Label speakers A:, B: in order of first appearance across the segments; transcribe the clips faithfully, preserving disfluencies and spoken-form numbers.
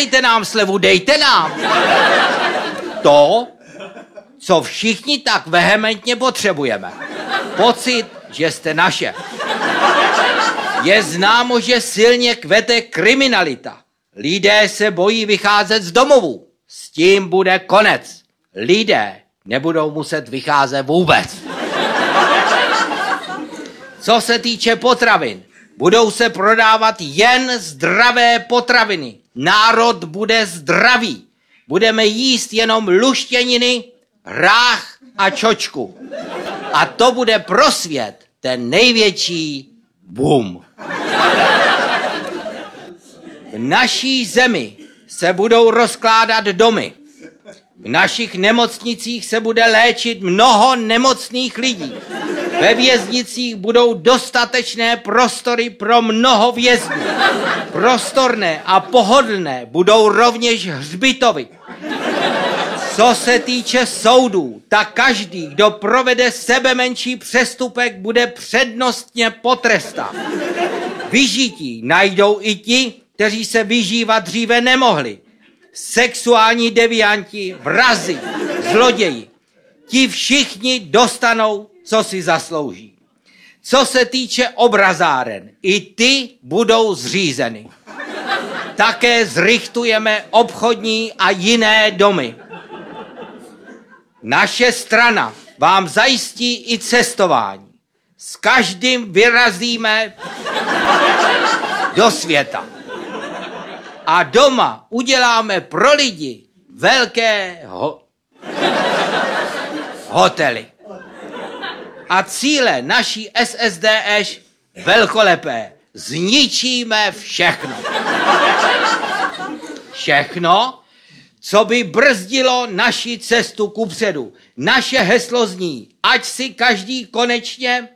A: nedejte nám slevu, dejte nám to, co všichni tak vehementně potřebujeme. Pocit, že jste naše. Je známo, že silně kvete kriminalita. Lidé se bojí vycházet z domovů. S tím bude konec. Lidé nebudou muset vycházet vůbec. Co se týče potravin, budou se prodávat jen zdravé potraviny. Národ bude zdravý. Budeme jíst jenom luštěniny, hrách a čočku. A to bude pro svět ten největší boom. V naší zemi se budou rozkládat domy. V našich nemocnicích se bude léčit mnoho nemocných lidí. Ve věznicích budou dostatečné prostory pro mnoho vězňů. Prostorné a pohodlné budou rovněž hřbitovy. Co se týče soudů, tak každý, kdo provede sebemenší přestupek, bude přednostně potrestán. Vyžití najdou i ti, kteří se vyžívat dříve nemohli. Sexuální devianti, vrazi, zloději. Ti všichni dostanou, co si zaslouží. Co se týče obrazáren, i ty budou zřízeny. Také zrichtujeme obchodní a jiné domy. Naše strana vám zajistí i cestování. S každým vyrazíme do světa. A doma uděláme pro lidi velké ho- hotely. A cíle naší S S D Š velkolepé. Zničíme všechno. Všechno, co by brzdilo naši cestu kupředu. Naše heslo zní, ať si každý konečně,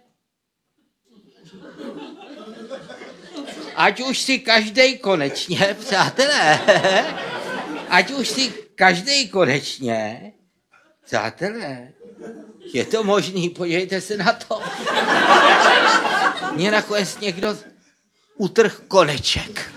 A: ať už si každej konečně, přátelé, ať už si každej konečně, přátelé, je to možný, podívejte se na to. Mně nakonec někdo utrh koneček.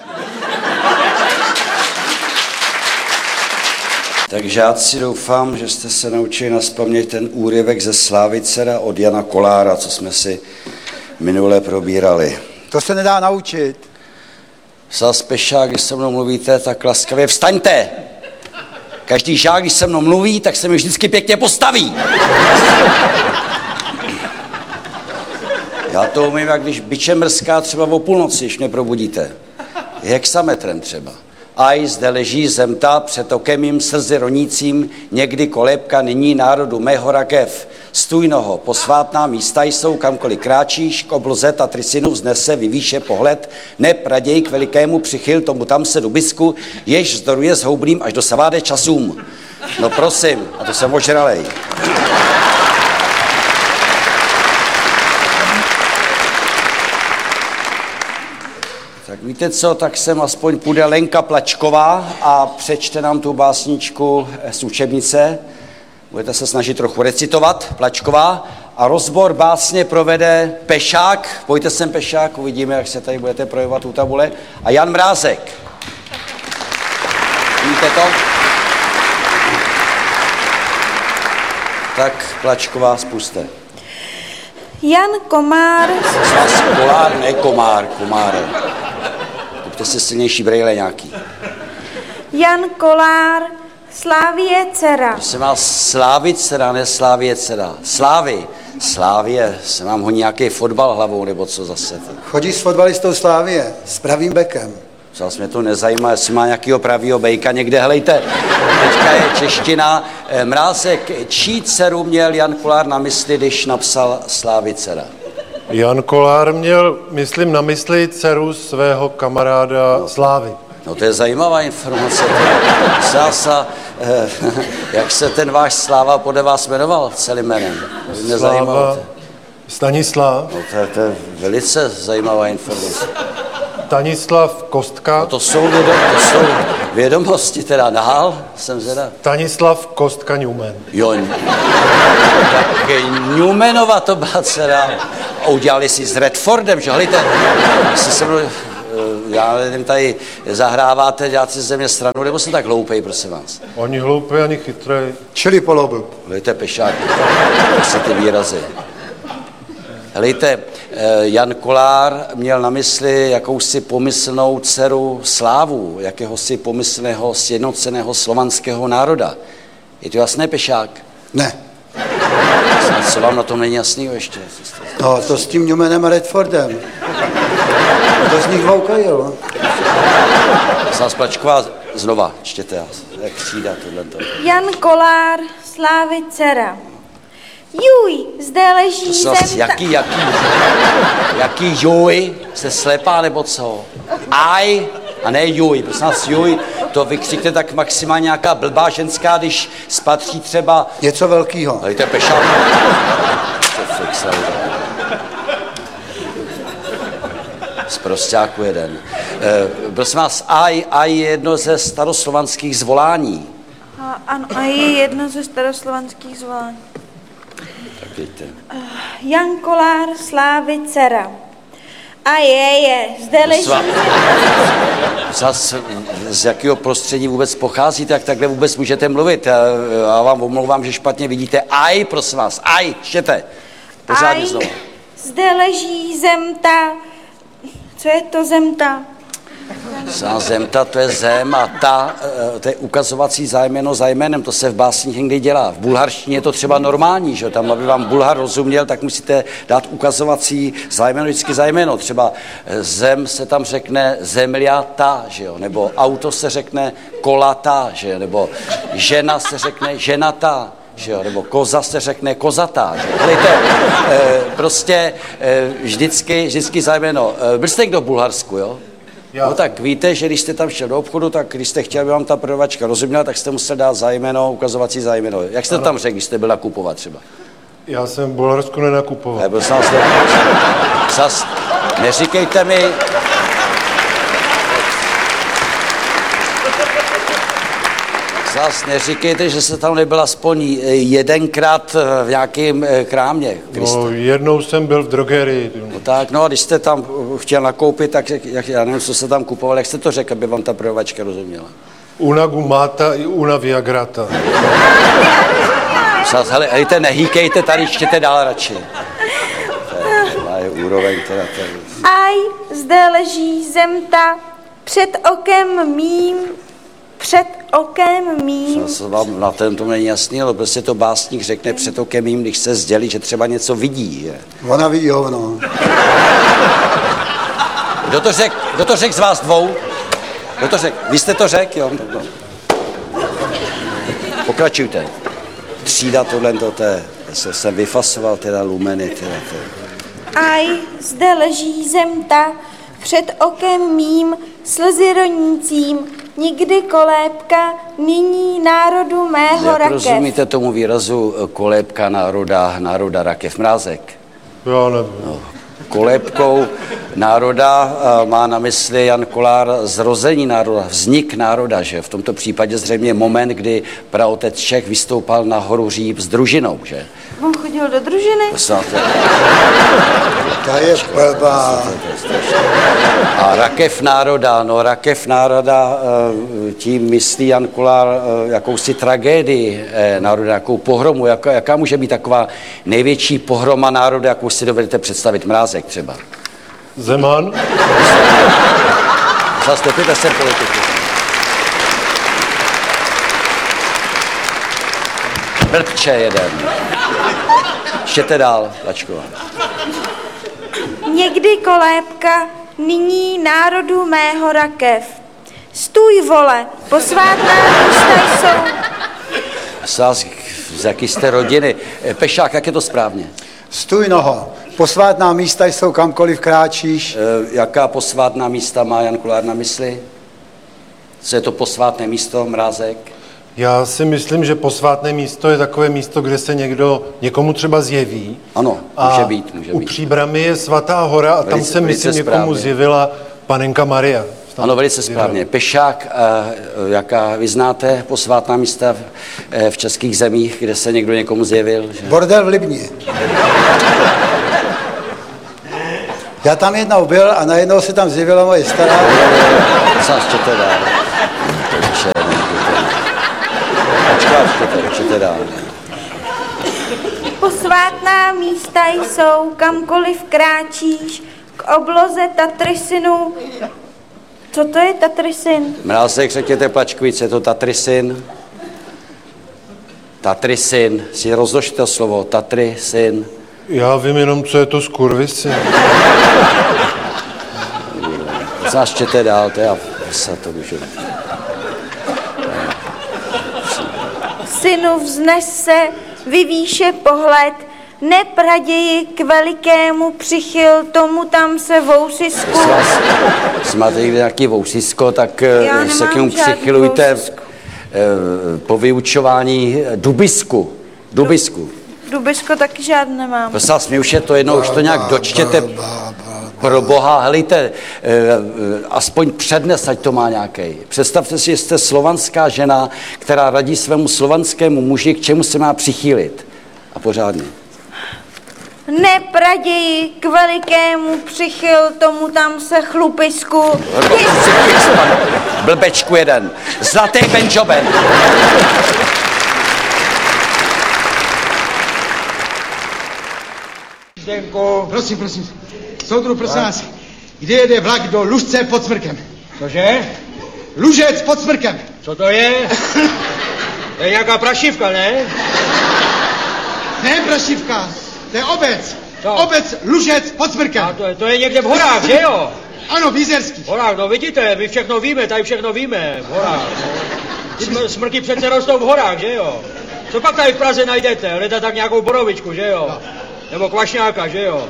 B: Tak žáci, doufám, že jste se naučili nazpaměť ten úryvek ze Slávicera od Jana Kolára, co jsme si minule probírali.
C: To se nedá naučit.
B: Psal Spešák, když se mnou mluvíte, tak laskavě vstaňte. Každý žák, když se mnou mluví, tak se mi vždycky pěkně postaví. Já to umím, jak když bičem mrská třeba o půlnoci, když mě probudíte. Hexametrem třeba. Aj zde leží zemta před okem mým slzy ronícím, někdy kolébka, nyní národu mého rakev. Stůj noho, posvátná místa jsou, kamkoliv kráčíš, k obloze Tatrysinu vznese vyvýše pohled, neb raději k velikému přichyl tomu tam se dubisku, jež vzdoruje s houblým až do saváde časům. No prosím, a to jsem ožralej. Tak víte co, tak sem aspoň půjde Lenka Plačková a přečte nám tu básničku z učebnice. Budete se snažit trochu recitovat, Plačková, a rozbor básně provede Pešák. Pojďte sem, Pešák, uvidíme, jak se tady budete projevovat u tabule. A Jan Mrázek. Víte to? Tak Plačková, spuste.
D: Jan Komár.
B: Kolár, ne komár, komáre. Kupte si silnější brejle nějaký.
D: Jan Kolár, Slávie dcera.
B: Prosím vás, Slávy dcera, ne Slávie dcera. Slávy. Slávie, se nám honí nějaký fotbal hlavou, nebo co zase.
C: Chodí s fotbalistou Slávie, s pravým bekem.
B: Zase mě to nezajímá, jestli má nějakýho pravýho bejka někde, helejte. Teďka je čeština. Mrázek, čí dceru měl Jan Kolár na mysli, když napsal Slávy dcera?
E: Jan Kolár měl, myslím, na mysli dceru svého kamaráda no. Slávy.
B: No to je zajímavá informace. Sása, eh, jak se ten váš Sláva podle vás jmenoval celým jménem?
E: Sláva Stanislav.
B: No to je, to je velice zajímavá informace.
E: Stanislav Kostka.
B: No to jsou, vědom, to jsou vědomosti, teda dál jsem zvědav.
E: Stanislav Kostka Newman.
B: Jo, tak Newmanova to byla dcera. A udělali si s Redfordem, že hlejte, jestli se mnou, já nevím, tady zahráváte, děláte si ze mě stranu, nebo jsem tak hloupej, prosím vás?
E: Ani hloupý, ani chytrej.
C: Čili poloblb.
B: Hejte, pešák, prostě ty výrazy. Helejte, Jan Kolár měl na mysli jakousi pomyslnou dceru Slávu, jakéhosi pomyslného sjednoceného slovanského národa. Je to jasné, Pešák?
C: Ne.
B: Co vám na tom není jasného ještě?
C: No, to s tím Newmanem a Redfordem. To z nich dvou kajil.
B: Sás Plačková, znova, čtěte, jak třída tohleto.
D: Jan Kolár, Slávy dcera. Juj, zde leží
B: Sás,
D: zem...
B: jaký, jaký, jaký juj? Jste slepá nebo co? Aj, a ne juj, prosím vás, juj, to vykřikne tak maximálně nějaká blbá ženská, když spatří třeba...
C: Něco velkýho.
B: Hejte, Pešák. Z prostáku jeden. E, prosím vás, aj, aj je jedno ze staroslovanských zvolání.
D: A, ano, a je jedno ze staroslovanských zvolání.
B: Tak víte.
D: Jan Kolár, Slávy dcera. A je, je, zde leží...
B: Zas, z jakého prostředí vůbec pocházíte, jak takhle vůbec můžete mluvit? Já, já vám omlouvám, že špatně vidíte. Aj, prosím vás, aj, štěte. Pořádně
D: Aj,
B: znovu.
D: zde leží zemta. Co je to zemta?
B: Za zemta, to je zem a ta, to je ukazovací zájmeno za jménem, to se v básních někdy dělá. V bulharštině je to třeba normální, že tam, aby vám Bulhar rozuměl, tak musíte dát ukazovací zájmeno vždycky za jméno. Třeba zem se tam řekne zemljata, že jo, nebo auto se řekne kolata, že jo, nebo žena se řekne ženata, že jo, nebo koza se řekne kozatá, že jo. Hlejte, e, prostě e, vždycky, vždycky zájmeno. E, byl jste někdo v Bulharsku, jo?
E: Já.
B: No tak víte, že když jste tam šel do obchodu, tak když jste chtěl, aby vám ta prodavačka rozuměla, tak jste musel dát zájmeno, ukazovací zájmeno. Jak jste to tam řekl, když jste byl nakupovat třeba?
E: Já jsem v Bulharsku nenakupoval.
B: Ne, prosím vás, zas, neříkejte mi, zas neříkejte, že se tam nebyl aspoň jedenkrát v nějakém krámě.
E: No, jednou jsem byl v drogerii.
B: No tak, no a když jste tam chtěl nakoupit, tak jak, já nevím, co se tam kupoval, jak jste to řekl, aby vám ta prodavačka rozuměla?
E: Una gumata i una viagrata.
B: Zas, hele, hejte, nehýkejte, tady čtěte dál radši. To je úroveň teda.
D: Aj, zde leží zemta. Před okem mým. Před okem mým.
B: Zas vám na ten to není jasný, ale prostě to básník řekne před okem jim, když se sdělí, že třeba něco vidí. Je.
C: Ona vidí hovno.
B: Kdo to řekl? Kdo to řekl z vás dvou? Kdo to řekl? Vy jste to řekl, jo? No. Pokračujte. Třída tohle, to je, se jsem vyfasoval teda lumeny, teda to.
D: Aj, zde leží zemta. Před okem mým slzy ronícím. Nikdy kolébka, nyní národu mého
B: Jak
D: rakev.
B: rozumíte tomu výrazu kolébka národa, národa rakev? Mrázek?
E: Já nevím.
B: No. Kolébkou národa má na mysli Jan Kolár zrození národa, vznik národa, že v tomto případě zřejmě moment, kdy praotec Čech vystoupal na horu Říp s družinou, že?
D: On chodil do družiny?
C: Ta je blbá.
B: A rakev národa, no rakev národa, tím myslí Jan Kolár jakousi tragédii národa, jakou pohromu, jaká, jaká může být taková největší pohroma národa, jakou si dovedete představit? Mrázek třeba.
E: Zeman?
B: Zastupujte se politiku. Blbče jeden. Čtěte dál, Lačková.
D: Někdy kolébka, nyní národu mého rakev. Stůj, vole, posvátná místa jsou.
B: Sás, z jaký jste rodiny? Pešák, jak je to správně?
C: Stůj, noho. Posvátná místa jsou kamkoliv kráčíš.
B: E, jaká posvátná místa má Jan Kolár na mysli? Co je to posvátné místo, Mrázek?
E: Já si myslím, že posvátné místo je takové místo, kde se někdo, někomu třeba zjeví.
B: Ano, může být, může
E: u
B: být.
E: Příbramy je Svatá hora a tam
B: Velice-
E: se, myslím,
B: velice
E: někomu
B: správně.
E: zjevila panenka Maria. Tam
B: Ano, velice
E: zjevila.
B: správně. Pešák, a jaká vy znáte posvátná místa v, v českých zemích, kde se někdo někomu zjevil? Že?
C: Bordel v Libni. Já tam jednou byl a najednou se tam zjevila moje stará.
B: Čtěte dál. Počkat, čtěte, čtěte dál.
D: Posvátná místa jsou, kamkoliv kráčíš, k obloze Tatrysynu. Co to je Tatrysyn?
B: Mrázek, řekněte Plačkovice, je to Tatrysyn. Tatrysyn, si rozložte to slovo, Tatrysyn.
E: Já vím jenom, co je to skurvisyn.
B: Znáš, čtěte dál, to já se to můžu.
D: Synu, vznes se, vyvýše pohled, neb raději k velikému přichyl, tomu tam se vousisku.
B: Jestli máte někde nějaký vousisko, tak
D: Já
B: se k němu
D: žádný
B: přichylujte
D: vousisku.
B: po vyučování dubisku. Dubisku.
D: Dubisko taky žádný nemám.
B: Prosím vás, mě už je to jednou, už to nějak dočtěte. Pro boha, helejte, aspoň přednes, ať to má nějaký. Představte si, že jste slovanská žena, která radí svému slovanskému muži, k čemu se má přichýlit. A pořádně.
D: Neb raději k velikému přichyl, tomu tam se chlupisku.
B: Blbečku jeden. Zlatý benjoben.
F: Zdenku.
G: Prosím, prosím. Soudru, prosím vás, kde jede vlak do Lužce pod Smrkem?
F: Cože?
G: Lužec pod Smrkem.
F: Co to je? To je nějaká prašivka, ne?
G: Ne, Prašivka, to je obec.
F: Co?
G: Obec Lužec pod Smrkem.
F: A to, je, to je někde v horách, že jo?
G: Ano, v Jízerských.
F: V horách, no vidíte, my všechno víme, tady všechno víme, v horách. No. Smr- smrky přece rostou v horách, že jo? Co pak tady v Praze najdete? Hledat tak nějakou borovičku, že jo?
G: No.
F: Nebo kvašňáka, že jo?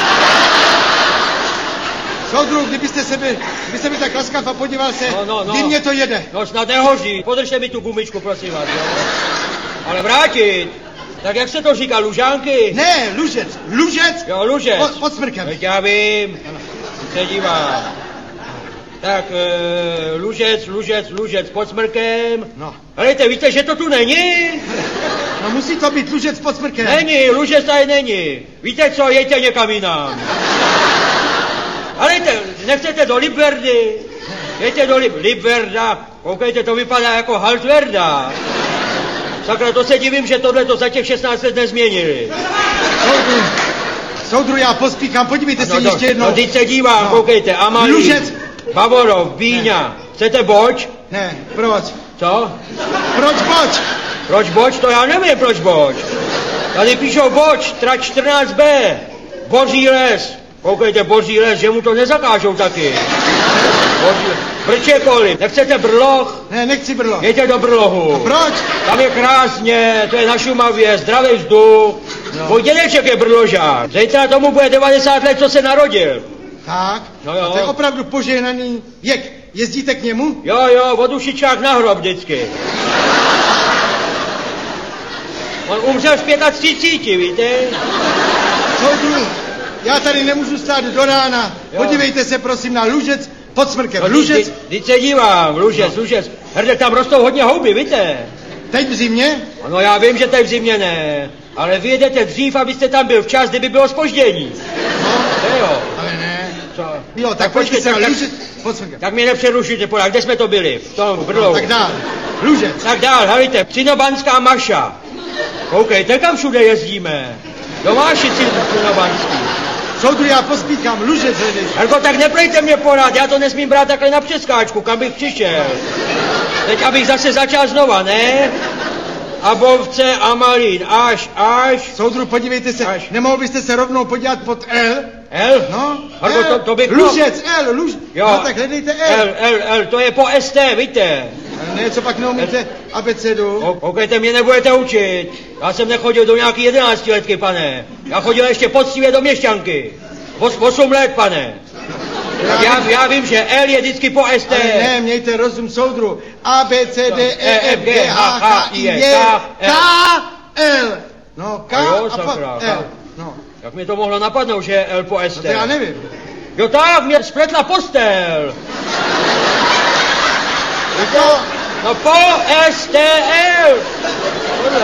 G: Soudru, kdybyste se byl, kdybyste byl tak laskav a podíval se,
F: No, no, no.
G: kdy mě to jede.
F: No snad nehoří. Podržte mi tu gumičku, prosím vás, jo? Ale vrátit. Tak jak se to říká, lužánky?
G: Ne, Lužec, Lužec
F: Jo, Lužec.
G: pod, pod Smrkem.
F: Teď já vím, se dívám. Tak, e, Lužec, Lužec, Lužec pod Smrkem.
G: No.
F: Helejte, víte, že to tu není?
G: No musí to být Lužec pod Smrkem.
F: Není, Lužec tady není. Víte co, jejte někam jinam. Helejte, nechcete do Libverdy? Jejte do Lib- Libverda. Koukejte, to vypadá jako Haltverda. Sakra, to se divím, že tohle to za těch šestnáct let nezměnili.
G: Soudru, soudru, já pospíchám, podívejte se
F: No,
G: ještě jednou.
F: no, teď se dívám,
G: No.
F: koukejte, Amalí,
G: Lužec.
F: Bavorov, Bíňa. Chcete boč?
G: Ne, proč?
F: Co?
G: Proč boč?
F: Proč boč? To já nevím, proč boč. Tady píšou boč, trať čtrnáct bé. Boží les. Koukejte, boží les, že mu to nezakážou taky. Boží... Brčekoli. Nechcete Brloch?
G: Ne, nechci brlo.
F: Jděte do Brlohu.
G: Proč?
F: Tam je krásně, to je na Šumavě, zdravý vzduch. No. Můj dědeček je Brložák. Zítra tomu bude devadesát let, co se narodil.
G: Tak,
F: No jo.
G: a to je opravdu požehnaný věk. Jezdíte k němu?
F: Jo, jo, vodušičák na hrob vždycky. On umřel v třiceti pěti, víte?
G: Soudru, já tady nemůžu stát do rána.
F: Jo.
G: Podívejte se prosím na Lužec pod Smrkem.
F: No,
G: Lužec,
F: Teď se dívám, Lužec, Lužec. Hrdě, tam rostou hodně houby, víte?
G: teď v zimě?
F: No já vím, že tady v zimě ne, ale vy jedete dřív, abyste tam byl včas, kdyby bylo zpoždění. To jo.
G: Ale ne.
F: Co?
G: Jo, tak,
F: Tak
G: pojďte
F: počkej,
G: se na
F: tak-
G: Lužec pod Smrkem.
F: Tak mě nepřerušujte, podák, kde jsme to byli? V tom Brlohu.
G: Tak dál. Lužec.
F: Tak dál, helejte, Cinobanská Maša. Koukejte, kam všude jezdíme. Domáši Cinobanský.
G: Soudru, já pospíchám. Lužec hledej.
F: Herko, tak neplejte mě pořád, já to nesmím brát takhle na přeskáčku, kam bych přišel. Teď abych zase začal znova, ne? Abovce, Amalín, až, až.
G: Soudru, podívejte se.
F: Až.
G: Nemohl byste se rovnou podívat pod L?
F: L?
G: No,
F: Herko,
G: L.
F: to, to bych mohl.
G: Lužec, L, Luž.
F: Jo.
G: No tak hledejte L.
F: L, L, L, to je po S T, víte?
G: Ne, co pak neumíte abecedu?
F: O- Koukejte, mě nebudete učit. Já jsem nechodil do nějaký jedenáctiletky, pane. Já chodil ještě poctivě do měšťanky. Os, osm let, pane. Tak já, já vím, že L je vždycky po S T.
G: Ale ne, mějte rozum, soudru. A, B, C, D, E, F, G, H, K, I, J, K, L. No, K
F: A jo,
G: a
F: sakra,
G: pa
F: K.
G: L. No,
F: Jak mi to mohlo napadnout, že je L po S
G: to
F: T?
G: já nevím.
F: Jo tak, mě spletla postel.
G: To,
F: No po S T L. Tohle.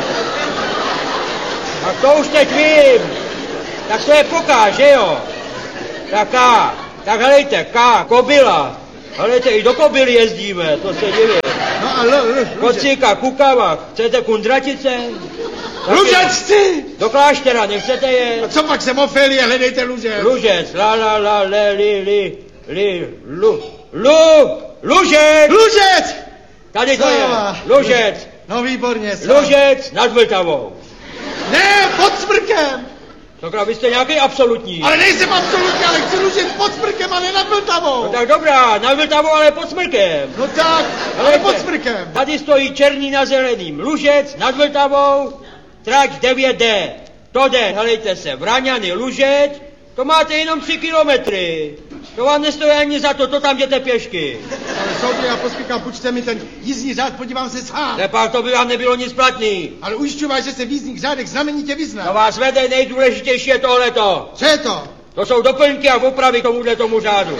F: Tak to už teď vím. Tak to je poká, že jo? Tak K, tak helejte, K, kobila. Helejte, i do kobily jezdíme, to se divím.
G: No a l, l, lužec.
F: Kocíka, kukava, chcete kundratice?
G: Lužec chci!
F: Do kláštera, nechcete je?
G: A co pak jsem Ofélie, hledejte lužec.
F: Lužec, la la la, le, li, li, li, lu, lu, lužec!
G: Lužec!
F: Tady to je,
G: Slava.
F: lužec,
G: No výborně, slava.
F: lužec nad Vltavou.
G: Ne, pod Smrkem!
F: Takhle, vy jste nějaký absolutní.
G: Ale nejsem absolutně, ale chci lužit pod Smrkem a ne nad Vltavou.
F: No tak dobrá, nad Vltavou, ale pod Smrkem.
G: No tak, ale
F: Helejte,
G: pod Smrkem.
F: Tady stojí černý na zeleným. Lužec nad Vltavou, trať devět D. To jde, helejte se, Vraňany, Lužec, to máte jenom tři kilometry. To vám nestojí ani za to, to tam jděte pěšky.
G: Ale soudruh, já pospíchám, půjčte mi ten jízdní řád, podívám se sám.
F: Nepak, to by vám nebylo nic platný.
G: Ale ujišťuji vás, že se v jízdních řádech znamenitě
F: To
G: vyznám.
F: vás vede, nejdůležitější je tohleto.
G: Co je to?
F: To jsou doplňky a opravy k tomuhle tomu řádu.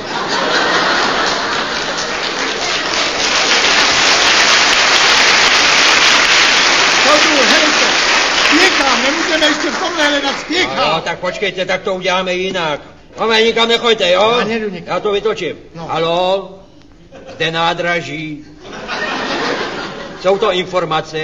G: Soudruh, helejte, spěchám, nemůžeme ještě v tomhle hledat, spěchám.
F: No, tak počkejte, tak to uděláme jinak. Máme, nikam nechoďte, jo?
G: Já nedu nikam.
F: Já to vytočím.
G: No.
F: Haló? Zde nádraží. Jsou to informace.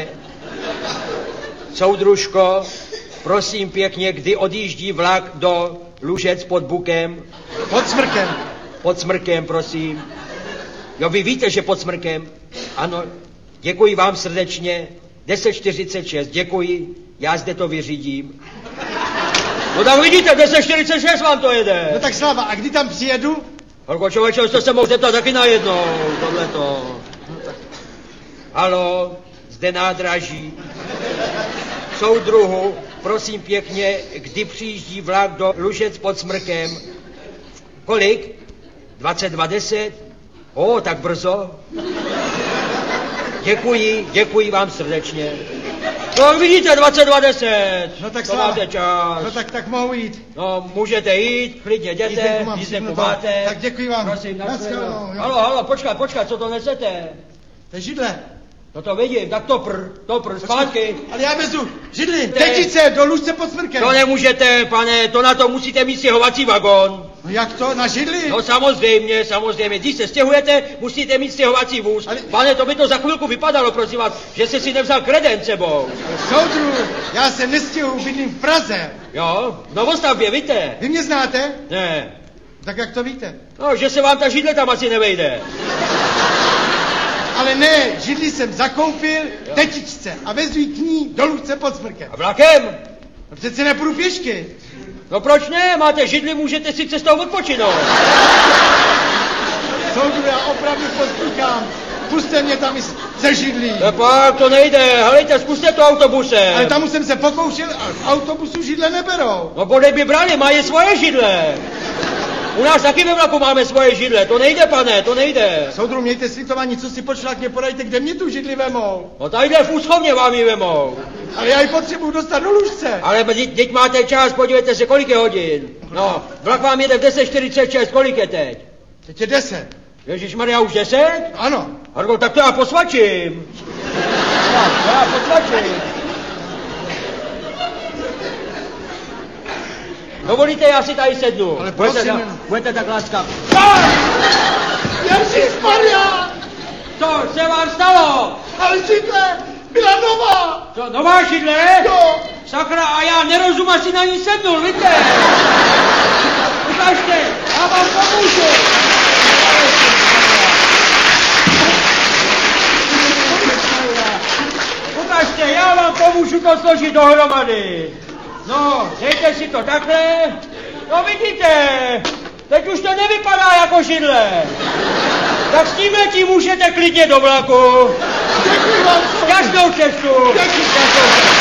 F: Soudružko, prosím pěkně, kdy odjíždí vlak do Lužec pod Bukem?
G: Pod Smrkem.
F: Pod Smrkem, prosím. Jo, vy víte, že pod Smrkem? Ano, děkuji vám srdečně. deset čtyřicet šest, děkuji. Já zde to vyřídím. No tak vidíte, deset čtyřicet šest vám to jede.
G: No tak Slava, a kdy tam přijedu?
F: Holko, člověče, jste se mohl zeptat taky najednou, tohleto. Haló, zde nádraží. Soudruhu, prosím pěkně, kdy přijíždí vlak do Lužec pod Smrkem? Kolik? dvacet dva deset? O, tak brzo. Děkuji, děkuji vám srdečně. No vidíte, dvacet dva deset.
G: No tak
F: to
G: Slava.
F: máte čas.
G: No tak, tak mohu jít.
F: No, můžete jít, klidně jděte,
G: Jízdenku mám
F: jízdenku
G: připnutou.
F: máte.
G: Tak děkuji vám.
F: Prosím,
G: Naschledanou,
F: nashledanou.
G: jo.
F: Halo, halo, počkat, počkat, co to nesete?
G: To je židle.
F: No to vidím, tak to pr, to pr, zpátky.
G: Ale já vezu židli,
F: Ne.
G: tetice, do Lužce pod Smrkem.
F: To nemůžete, pane, to na to musíte mít stěhovací vagón.
G: No jak to, na židli?
F: No samozřejmě, samozřejmě, když se stěhujete, musíte mít stěhovací vůz.
G: Ale-
F: Pane, to by to za chvilku vypadalo, prosím vás, že jste si nevzal kreden sebou.
G: Soudruh, já se nestěhuji, bydlím v Praze.
F: Jo, v novostavbě, víte?
G: Vy mě znáte?
F: Ne,
G: Tak jak to víte?
F: no, že se vám ta židle tam asi nevejde.
G: Ale ne, židli jsem zakoupil tetičce a vezu ji k ní do Lužce pod Smrkem.
F: A vlakem?
G: No přece nepůjdu pěšky.
F: No proč ne, máte židli, můžete si cestou odpočinout.
G: Soudruh, já opravdu pospíchám. Puste mě tam i se židlí.
F: Nepak, to nejde, helejte, zkuste to autobusem.
G: Ale tam už jsem se pokoušel a v autobusu židle neberou.
F: No bodej by brali, mají svoje židle. U nás taky ve vlaku máme svoje židle, to nejde, pane, to nejde.
G: Soudruh, mějte slitování, co si počlat, mě podajte, kde mě tu židli vemou.
F: No tadyhle v úschovně vám ji vemou.
G: Ale já ji potřebuju dostat do Lužce.
F: Ale teď, teď máte čas, podívejte se, kolik je hodin. No, vlak vám jede v deset čtyřicet šest, kolik je teď?
G: Teď je deset.
F: Ježišmarja, už deset?
G: Ano.
F: Hargo, tak to já posvačím. No, to já posvačím. Dovolíte, já si tady sednu.
G: Ale
F: budete,
G: prosím
F: tak,
G: jenom.
F: budete tak láskav.
G: Ježišmarja!
F: Co se vám stalo?
G: Ale židle byla nová.
F: Co, nová židle?
G: Jo.
F: Sakra, a já nerozum asi na ní sednul, víte? Ukažte, já vám pomůžu. Ukažte, já vám pomůžu to složit dohromady. No, dejte si to takhle. No vidíte, teď už to nevypadá jako židle. Tak s tímhletím můžete klidně do vlaku.
G: Děkuji vám.
F: Šťastnou cestu.
G: Děkuji.
F: Šťastnou cestu.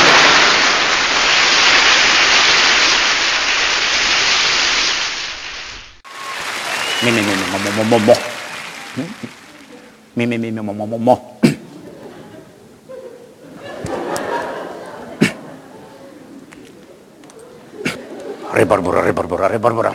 H: Mi mi mi mi mo mo mo mo mo. Mi mi mi mi mo mo mo mo. Re Barbara, re Barbara, re Barbara.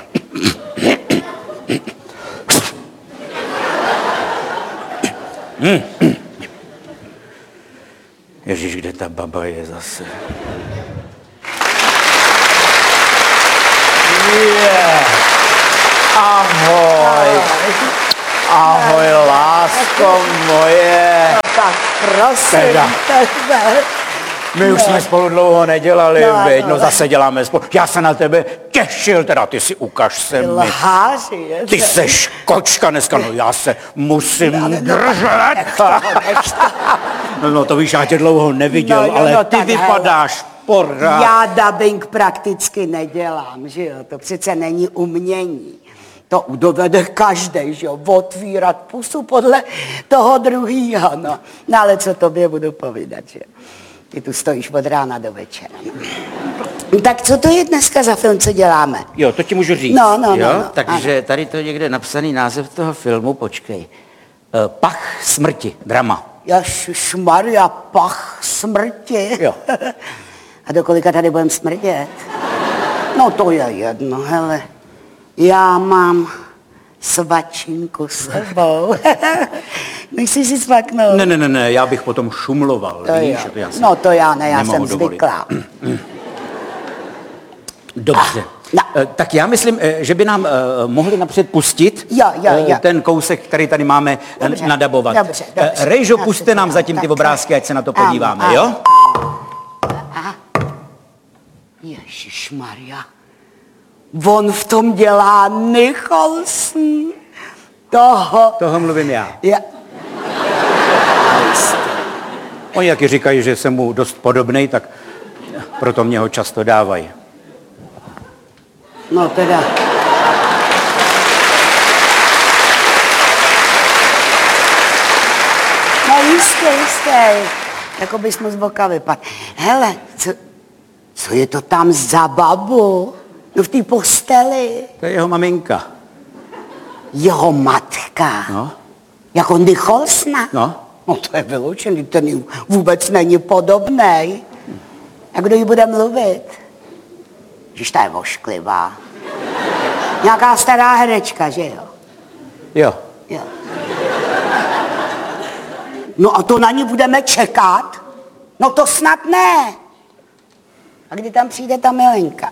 H: Ježíš, kde ta baba je zase? Yeah. Ahoj. Ahoj, lásko moje.
I: Tak prosím
H: Teda.
I: tebe.
H: My už jsme spolu dlouho nedělali,
I: No,
H: veď, no
I: no.
H: zase děláme spolu. Já se na tebe těšil, teda ty si ukaž se mi.
I: Lháři, je
H: Ty
I: to-
H: seš kočka dneska, no já se musím držet. No, no to víš, já tě dlouho neviděl,
I: No, jo,
H: ale
I: no,
H: ty
I: tak
H: vypadáš pořád.
I: Já dubbing prakticky nedělám, že jo, to přece není umění. To dovede každý, že jo, otvírat pusu podle toho druhýho, no. No ale co tobě budu povídat, že jo. Ty tu stojíš od rána do večera. No, tak co to je dneska za film, co děláme?
H: Jo, to ti můžu říct.
I: No, no,
H: jo?
I: no, no,
H: Takže tady to je někde napsaný název toho filmu, počkej. Eh, Pach smrti, drama.
I: Ježišmarja, pach smrti.
H: Jo.
I: A do kolika tady budeme smrdět? No to je jedno, hele. Já mám svačinku s sebou. Nechci si svaknout?
H: Ne, ne, ne, ne, já bych potom šumloval,
I: To
H: víš?
I: jo.
H: To já si
I: No to já ne, já
H: nemohu
I: jsem
H: dovolit.
I: zvyklá.
H: Dobře.
I: no.
H: Eh, Tak já myslím, eh, že by nám eh, mohli napřed pustit
I: Jo, jo,
H: eh,
I: jo.
H: ten kousek, který tady máme eh,
I: Dobře,
H: nadabovat.
I: dobře, dobře.
H: Eh, Rejžo,
I: Já
H: puste
I: si
H: nám
I: to-
H: zatím ty
I: tak,
H: obrázky, ať se na to
I: ano,
H: podíváme,
I: ano,
H: jo?
I: Ježišmarja. On v tom dělá Nicholson. Toho.
H: Toho mluvím já.
I: Já.
H: Oni taky říkají, že jsem mu dost podobnej, tak proto mě ho často dávají.
I: No teda. No jistě, jistě. Jako bys mu z boka vypadl. Hele, co, co je to tam za babu? No v té posteli.
H: To je jeho maminka.
I: Jeho matka.
H: No.
I: Jako Nicholsona.
H: No.
I: No to je vyloučený, ten jí vůbec není podobnej. A kdo jí bude mluvit? Že ta je vošklivá. Nějaká stará herečka, že jo?
H: Jo.
I: Jo. No a to na ní budeme čekat? No to snad ne. A kdy tam přijde ta milenka?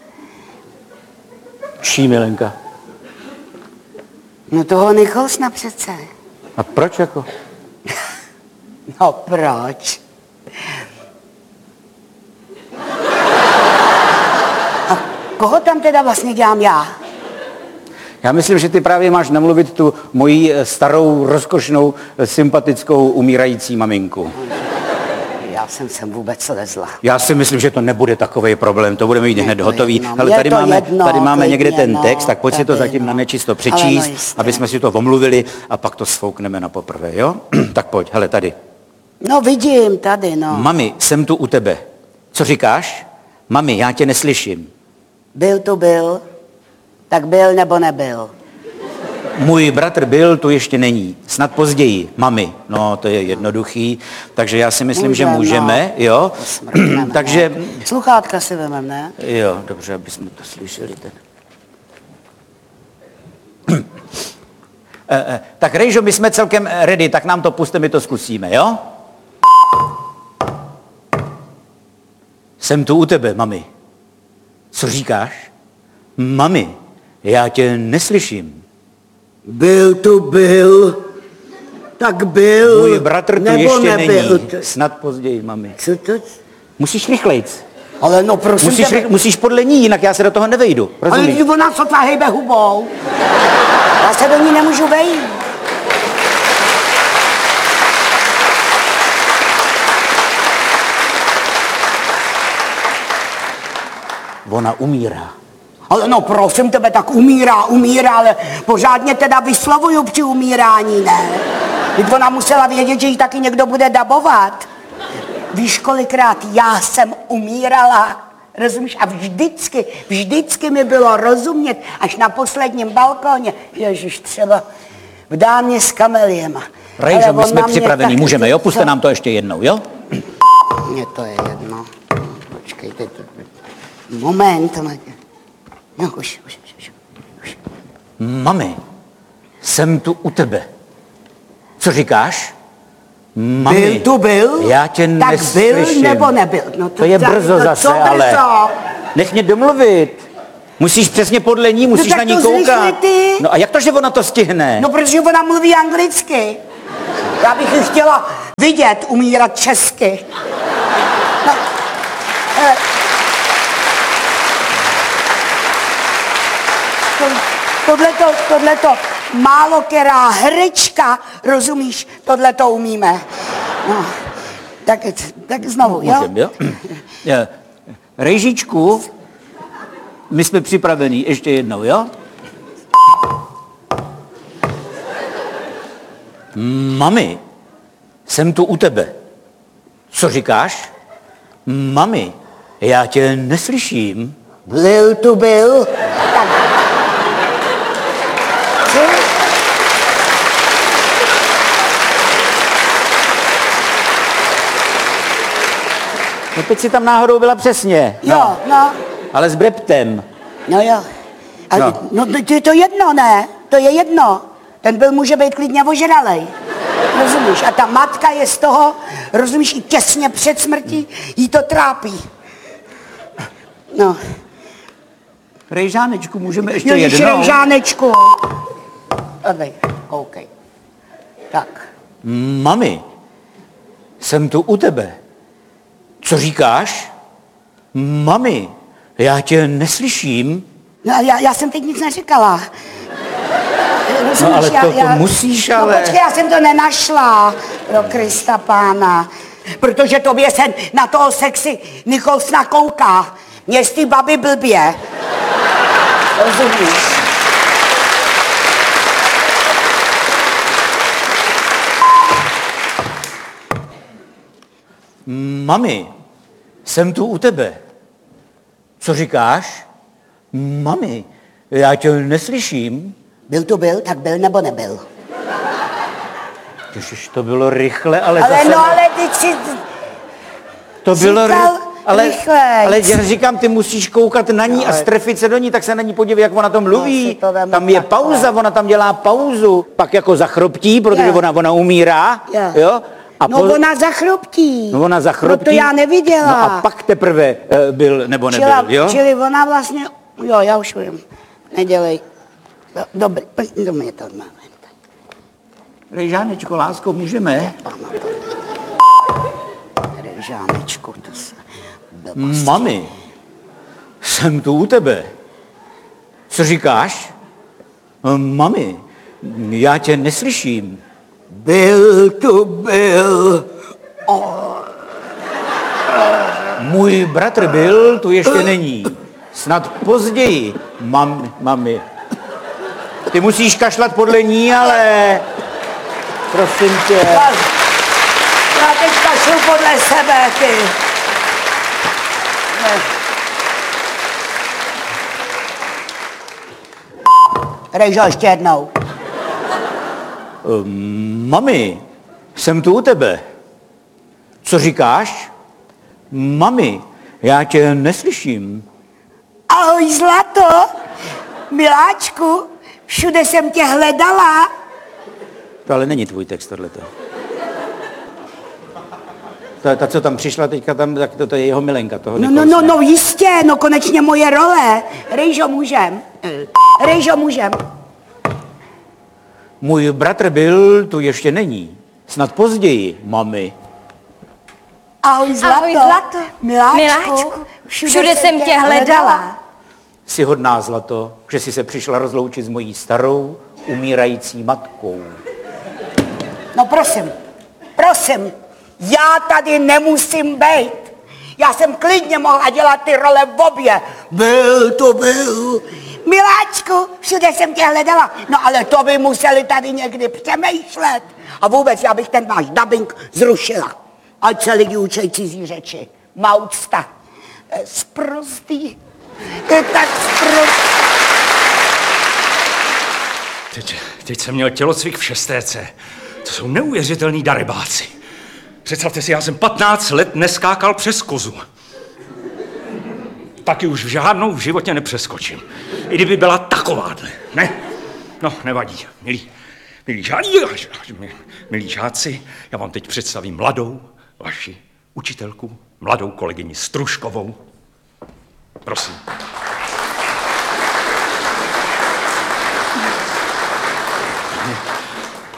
H: Čí milenka?
I: No toho Nicholsona přece.
H: A proč jako?
I: No proč? A koho tam teda vlastně dělám já?
H: Já myslím, že ty právě máš namluvit tu moji eh, starou, rozkošnou, eh, sympatickou, umírající maminku.
I: Já jsem sem vůbec lezla.
H: Já si myslím, že to nebude takový problém, to budeme mít
I: Je
H: hned
I: to
H: hotový.
I: jedno,
H: Ale
I: je
H: tady
I: to
H: máme,
I: jedno,
H: tady máme někde
I: klidně,
H: ten
I: no,
H: text, tak pojď si to
I: tady,
H: zatím
I: no.
H: na nečisto
I: Ale
H: přečíst,
I: no jistě.
H: aby jsme si to omluvili a pak to sfoukneme na poprvé, jo? Tak pojď, hele tady.
I: No vidím tady, no.
H: Mami, jsem tu u tebe. Co říkáš? Mami, já tě neslyším.
I: Byl tu byl, tak byl nebo nebyl.
H: Můj bratr byl, tu ještě není. Snad později. Mami, no to je jednoduchý, takže já si myslím, že
I: Můžem,
H: můžeme,
I: no.
H: jo?
I: To smrkneme,
H: takže,
I: no. Sluchátka si vemem, ne?
H: jo, dobře, aby jsme to slyšeli. Tak. Eh, eh, tak Rejžo, my jsme celkem ready, tak nám to puste, my to zkusíme, jo? Jsem tu u tebe, mami. Co říkáš? Mami, já tě neslyším.
I: Byl tu byl, tak byl,
H: Můj bratr tu
I: nebo
H: ještě
I: nebyl.
H: není. Snad později, mami.
I: Co to?
H: Musíš rychlejc.
I: Ale no prosím
H: Musíš,
I: tebe.
H: ry- musíš podle ní, jinak já se do toho nevejdu.
I: Ale
H: Rozumíš?
I: když ona sotva hejbe hubou. Já se do ní nemůžu vejít.
H: Ona umírá.
I: Ale no prosím tebe, tak umírá, umírá, ale pořádně teda vyslovuju při umírání, ne? Teď ona musela vědět, že ji taky někdo bude dabovat. Víš, kolikrát já jsem umírala, rozumíš? A vždycky, vždycky mi bylo rozumět, až na posledním balkóně, ježiš, třeba v dámě s kameliema.
H: Rejžo,
I: Ale
H: my
I: on
H: jsme
I: na mě
H: připraveni,
I: taky-
H: můžeme, jo? Puste
I: co?
H: nám to ještě jednou, jo?
I: Mně to je jedno. Počkejte. To... Moment. No, už, už, už, už.
H: Mami, jsem tu u tebe. Co říkáš? Mami,
I: Byl tu byl?
H: já tě
I: Tak
H: neslyším.
I: byl nebo nebyl? No
H: to je
I: za-
H: brzo
I: no
H: zase,
I: co
H: ale
I: brzo?
H: nech mě domluvit. Musíš přesně podle ní, musíš
I: tak
H: na ní
I: to zrychli
H: koukat.
I: ty.
H: No a jak to, že ona to stihne?
I: No, protože ona mluví anglicky. Já bych ji chtěla vidět umírat česky. No, eh, to, tohleto, tohleto málo která herečka, rozumíš, tohleto umíme. No, tak, tak znovu, jo?
H: Můžem, jo? Je. Rejžičku, my jsme připraveni ještě jednou, jo? Mami, jsem tu u tebe. Co říkáš? Mami, já tě neslyším.
I: Byl tu byl. Tak. Co?
H: No teď si tam náhodou byla přesně.
I: Jo, no.
H: Ale s breptem.
I: No jo. A,
H: No.
I: no. no to je to jedno, ne? To je jedno. Ten byl může být klidně ožralej. Rozumíš? A ta matka je z toho, rozumíš, i těsně před smrtí, jí to trápí. No.
H: Rejžánečku, můžeme ještě
I: No,
H: jednou?
I: Rejžánečku. Tady, OK. Tak.
H: Mami, jsem tu u tebe. Co říkáš? Mami, já tě neslyším.
I: No, já, já jsem teď nic neříkala. Rozumíš,
H: No, ale
I: já,
H: to- to
I: já,
H: musíš,
I: no,
H: ale-
I: počkej, já jsem to nenašla, pro Krista pána. Protože tobě se na toho sexy Nicholsona kouká. Mě z ty baby blbě. Rozumíš?
H: Mami, jsem tu u tebe. Co říkáš? Mami, já tě neslyším.
I: Byl tu byl, tak byl nebo nebyl.
H: Ježiš, to bylo rychle, ale,
I: Ale
H: zase...
I: no, ale ty si...
H: to bylo
I: říkal
H: ry- ale,
I: rychlejc.
H: ale já říkám, ty musíš koukat na ní a strefit se do ní, tak se na ní podívej, jak ona tam
I: Já
H: mluví.
I: si to vemu
H: Tam je
I: takhle.
H: pauza, ona tam dělá pauzu. Pak jako zachroptí, protože
I: Je.
H: ona, ona umírá.
I: Je.
H: Jo? A
I: No ona zachroptí.
H: no ona zachroptí.
I: No to já neviděla.
H: No a pak teprve uh, byl nebo nebyl,
I: Čili,
H: jo?
I: čili ona vlastně, jo, já už vím, nedělej. Do, dobrý, pojď do mě to máme.
H: Rejžánečko, lásko, můžeme?
I: Rejžánečku, to se...
H: Mami, jsem tu u tebe. Co říkáš? Mami, já tě neslyším.
I: Byl tu byl.
H: Můj bratr byl, tu ještě není. Snad později, mam, mami. Ty musíš kašlat podle ní, ale... Prosím tě.
I: Já, já teďka šlu podle sebe, ty. Ne. Rejžo, ještě jednou.
H: Mami, jsem tu u tebe. Co říkáš? Mami, já tě neslyším.
I: Ahoj, zlato. Miláčku, všude jsem tě hledala.
H: To ale není tvůj text, tohleto. Ta, ta, co tam přišla teďka, tam, tak to, to je jeho milenka, toho
I: No, no, no, no, jistě, no konečně moje role. Rejžo, můžem. Rejžo, můžem.
H: Můj bratr byl, tu ještě není. Snad později, mami.
I: Ahoj, zlato.
D: Ahoj, zlato.
I: Miláčku,
D: Miláčku, všude jsem tě hledala.
H: Jsi hodná, zlato, že jsi se přišla rozloučit s mojí starou, umírající matkou.
I: No prosím, prosím, já tady nemusím být. Já jsem klidně mohla dělat ty role v obě. Byl to byl. Miláčku, všude jsem tě hledala. No ale to by museli tady někdy přemýšlet. A vůbec já bych ten váš dubbing zrušila. Ať se lidi učej cizí řeči. Maucta. To je sprostý. To je tak sprostý.
J: Teď, teď jsem měl tělocvik v šestéce. To jsou neuvěřitelný darebáci. Představte si, já jsem patnáct let neskákal přes kozu. Taky už v žádnou v životě nepřeskočím. I kdyby byla takováhle, ne? No, nevadí, milí, milí, žádí, milí žáci, já vám teď představím mladou vaši učitelku, mladou kolegyni Stružkovou. Prosím.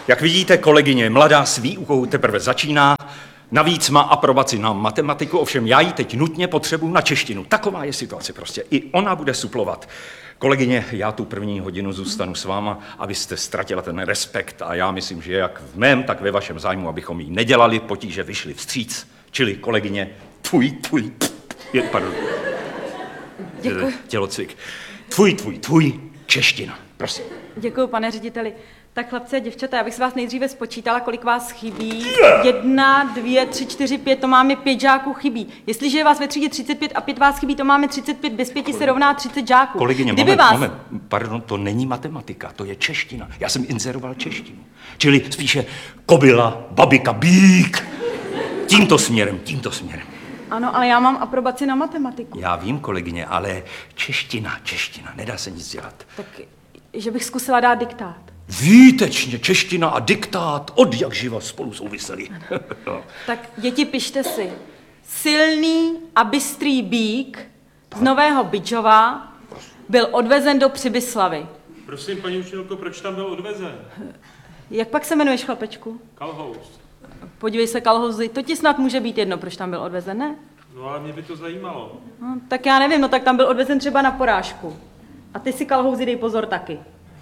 J: Jak vidíte, kolegyně, mladá s výukou teprve začíná, navíc má aprobaci na matematiku, ovšem já ji teď nutně potřebuji na češtinu. Taková je situace prostě. I ona bude suplovat. Kolegyně, já tu první hodinu zůstanu s váma, abyste ztratila ten respekt a já myslím, že jak v mém, tak ve vašem zájmu, abychom jí nedělali potíže, vyšli vstříc. Čili kolegyně, tvůj, tvůj, je, pardon.
K: Děkuji.
J: Tělocvik. Tvůj, tvůj, tvůj, čeština. Prosím.
K: Děkuji, pane řediteli. Tak chlapci a děvčata, já bych se vás nejdříve spočítala, kolik vás chybí. Jedna, dvě, tři, čtyři, pět, to máme pět žáků chybí. Jestliže je vás ve třídě třicet pět a pět vás chybí, to máme třicet pět, bez pěti se rovná třicet žáků.
J: Kolegyně,
K: Kdyby
J: moment,
K: vás...
J: moment, pardon, to není matematika, to je čeština. Já jsem inzeroval češtinu. Čili spíše kobila, babika, bík. Tímto směrem, tímto směrem.
K: Ano, ale já mám aprobaci na matematiku.
J: Já vím, kolegyně, ale čeština, čeština, nedá se nic dělat.
K: Tak, že bych zkusila dát diktát.
J: Výtečně, čeština a diktát od jak živa spolu souviseli. No.
K: Tak děti, pište si. Silný a bystrý bík z Nového Bydžova byl odvezen do Přibyslavy.
L: Prosím, paní učitelko, proč tam byl odvezen?
K: Jak pak se jmenuješ, chlapečku?
L: Kalhous.
K: Podívej se, Kalhouzy, to ti snad může být jedno, proč tam byl odvezen, ne?
L: No ale mě by to zajímalo.
K: No, tak já nevím, no tak tam byl odvezen třeba na porážku. A ty si, Kalhouzy, dej pozor taky.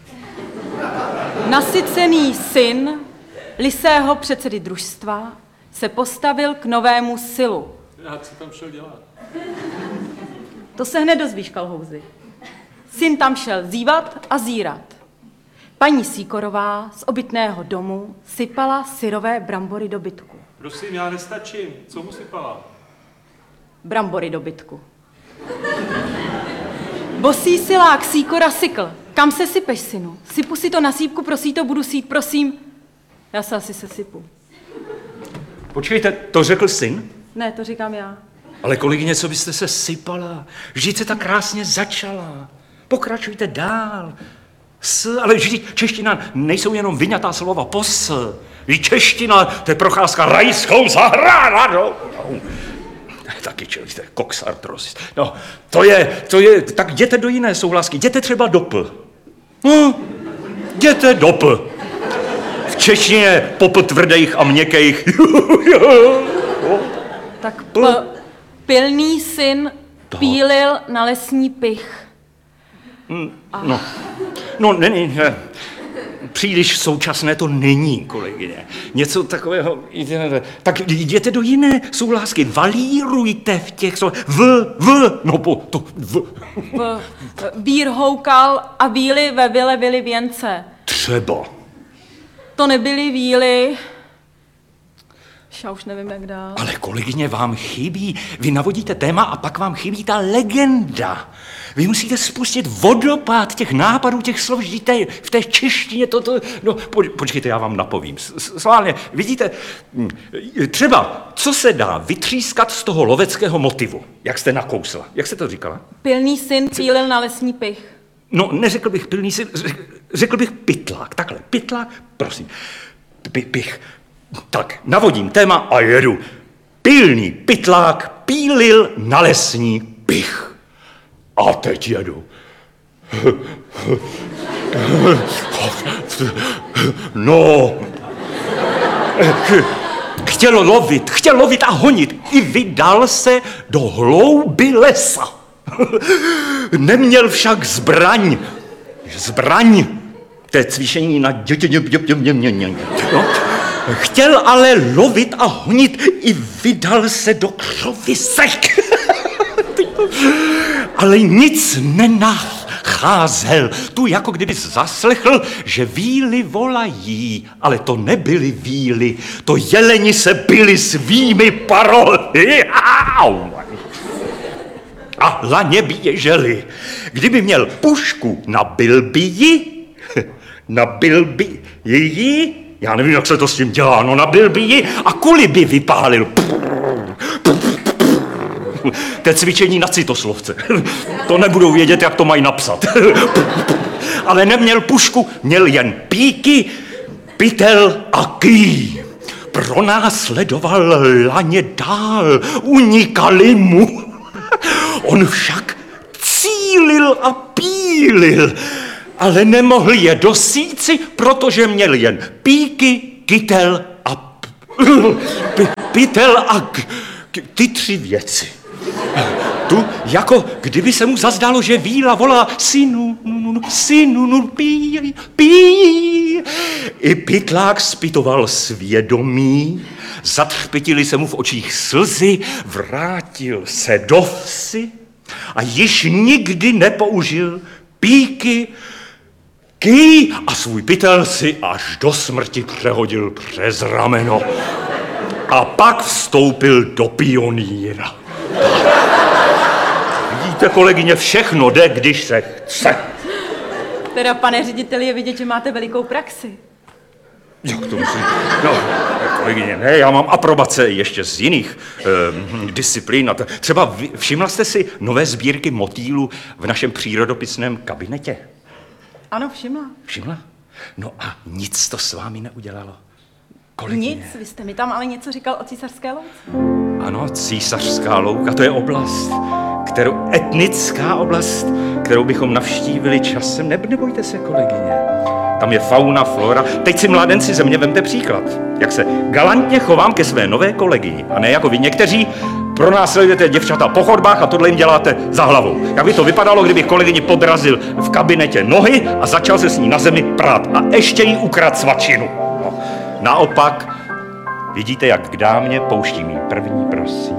K: Nasycený syn lisého předsedy družstva se postavil k novému silu.
L: Já co tam šel dělat?
K: To se hned dozvíš, Kalhouzy. Syn tam šel zívat a zírat. Paní Sýkorová z obytného domu sypala syrové brambory do bytku.
L: Prosím, já nestačím. Co mu sypala?
K: Brambory do bytku. Bosý silák Sýkora sykl. Kam se sypeš, synu? Sypu si to na sípku, prosí to, budu sít, prosím. Já se asi sesypu.
J: Počkejte, to řekl syn?
K: Ne, to říkám já.
J: Ale kolegyně, co byste se sypala? Vždyť se tak krásně začala. Pokračujte dál. S, ale vždyť čeština nejsou jenom vyňatá slova pos. I čeština, to je procházka rajskou zahrádou. No. Taky čelíte, koksartros. No, to je, to je, tak jděte do jiné souhlásky, jděte třeba do P. No, jděte do P. V češtině popl tvrdých a měkkých.
K: Tak p, pilný syn pílil na lesní pych.
J: No, no není, ne. Příliš současné to není, kolegyně. Něco takového, tak jděte do jiné souhlásky, valírujte v těch slovech, v, v, no po, to, v.
K: v vír houkal a víly ve vile vily věnce.
J: Třeba.
K: To nebyly víly, já už nevím, jak dál.
J: Ale kolegyně, vám chybí, vy navodíte téma a pak vám chybí ta legenda. Vy musíte spustit vodopád těch nápadů, těch slov, žijte v té češtině, toto, no po, počkejte, já vám napovím. Sválně, vidíte, třeba, co se dá vytřískat z toho loveckého motivu, jak jste nakousla, jak jste to říkala?
K: Pilný syn pílil na lesní pych.
J: No, neřekl bych pilný syn, řekl bych pytlák, takhle, pytlák, prosím, P- pich. Tak, navodím téma a jedu. Pilný pytlák pílil na lesní pych. A teď jedu. No. Chtěl lovit, chtěl lovit a honit. I vydal se do hlouby lesa. Neměl však zbraň. Zbraň. To je cvičení na dětě. No. Chtěl ale lovit a honit, i vydal se do křovisek. Ale nic nenacházel. Tu jako kdyby zaslechl, že víly volají, ale to nebyly víly, to jeleni se byli svými parohy. A laně běželi. Kdyby měl pušku, nabil by ji, nabil by ji, já nevím, jak se to s tím dělá, no nabil by ji a kuli by vypálil. To je cvičení na citoslovce. To nebudou vědět, jak to mají napsat. Ale neměl pušku, měl jen píky, pytel a ký. Pronásledoval laně dál, unikali mu. On však cílil a pílil. ale nemohli je do síci, protože měli jen píky, kytel a p- p- pytel a k- k- ty tři věci. Tu, jako kdyby se mu zazdálo, že víla volá synu, nu, nu, synu, nu, pí, pí. I pytlák zpytoval svědomí, zatřpitili se mu v očích slzy, vrátil se do vsi a již nikdy nepoužil píky, ký a svůj pytel si až do smrti přehodil přes rameno. A pak vstoupil do pionýra. Vidíte, kolegyně, všechno jde, když se chce.
K: Teda, pane řediteli, je vidět, že máte velikou praxi.
J: Jak to musím? No, kolegyně, ne, já mám aprobace ještě z jiných eh, disciplín. A t- Třeba vy, všimla jste si nové sbírky motýlů v našem přírodopisném kabinetě?
K: Ano, všimla.
J: Všimla? No a nic to s vámi neudělalo. Kolegyně.
K: Nic, vy jste mi tam ale něco říkal o císařské louce.
J: Ano, císařská louka, to je oblast, kterou, etnická oblast, kterou bychom navštívili časem. Ne, nebojte se, kolegyně. Tam je fauna, flora. Teď si, mládenci, ze mě vemte příklad. Jak se galantně chovám ke své nové kolegyni. A ne jako vy někteří pronásledujete děvčata po chodbách a tohle jim děláte za hlavou. Jak by to vypadalo, kdyby kolegyni podrazil v kabinetě nohy a začal se s ní na zemi prát. A ještě jí ukradl svačinu. No. Naopak, vidíte, jak k dámě pouští mý první, prosím.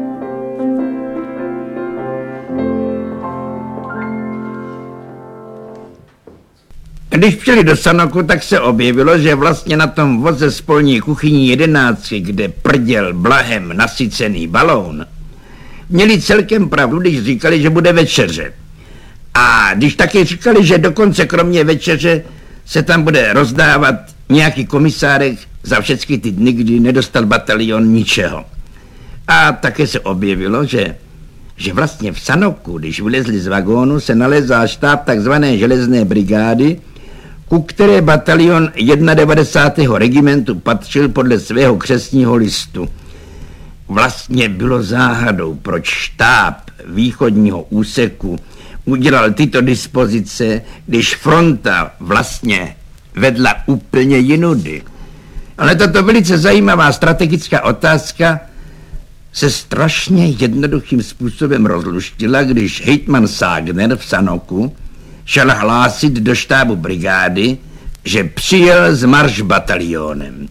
H: Když přijeli do Sanoku, tak se objevilo, že vlastně na tom voze z polní kuchyní jedenáctky, kde prděl blahem nasycený balón, měli celkem pravdu, když říkali, že bude večeře. A když taky říkali, že dokonce kromě večeře se tam bude rozdávat nějaký komisárek za všechny ty dny, kdy nedostal batalion ničeho. A také se objevilo, že, že vlastně v Sanoku, když vylezli z vagónu, se nalezá štáb takzvané železné brigády, ku které batalion devadesátého prvního regimentu patřil podle svého křestního listu. Vlastně bylo záhadou, proč štáb východního úseku udělal tyto dispozice, když fronta vlastně vedla úplně jinudy. Ale tato velice zajímavá strategická otázka se strašně jednoduchým způsobem rozluštila, když hejtman Ságner v Sanoku šel hlásit do štábu brigády, že přijel s maršbatalionem.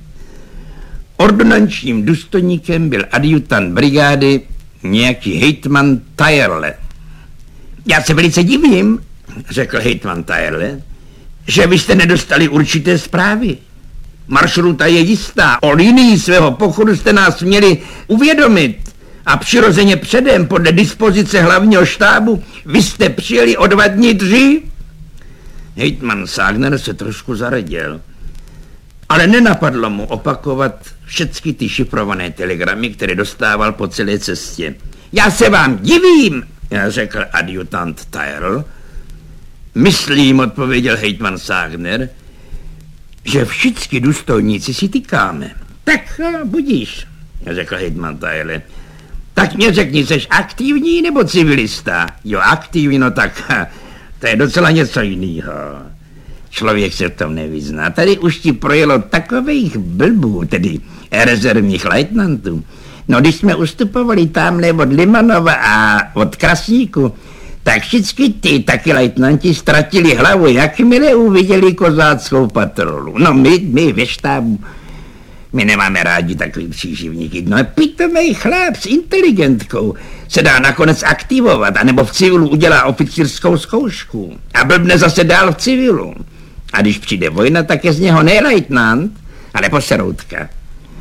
H: Ordonančním důstojníkem byl adjutant brigády nějaký hejtman Tajerle. Já se velice divím, řekl hejtman Tajerle, že vy jste nedostali určité zprávy. Maršruta je jistá. O linii svého pochodu jste nás měli uvědomit. A přirozeně předem, podle dispozice hlavního štábu, vy jste přijeli o dva dny dřív? Hejtman Ságner se trošku zareděl. Ale nenapadlo mu opakovat všechny ty šifrované telegramy, které dostával po celé cestě. Já se vám divím, řekl adjutant Tajerl. Myslím, odpověděl hejtman Ságner, že všichni důstojníci si tykáme. Tak budíš, řekl hejtman Tajerl. Tak mě řekni, jsi aktivní nebo civilista? Jo, aktivní, no tak to je docela něco jiného. Člověk se v tom nevyzná. Tady už ti projelo takových blbů, tedy rezervních lejtnantů. No, když jsme ustupovali tamhle od Limanova a od Krasníku, tak všichni ty taky lejtnanti ztratili hlavu, jakmile uviděli kozáckou patrolu. No, my, my ve štábu, my nemáme rádi takový příživníky. No, pitomej chlap s inteligentkou se dá nakonec aktivovat, anebo v civilu udělá oficírskou zkoušku a blbne zase dál v civilu. A když přijde vojna, tak je z něho ne lejtnant, ale poseroutka.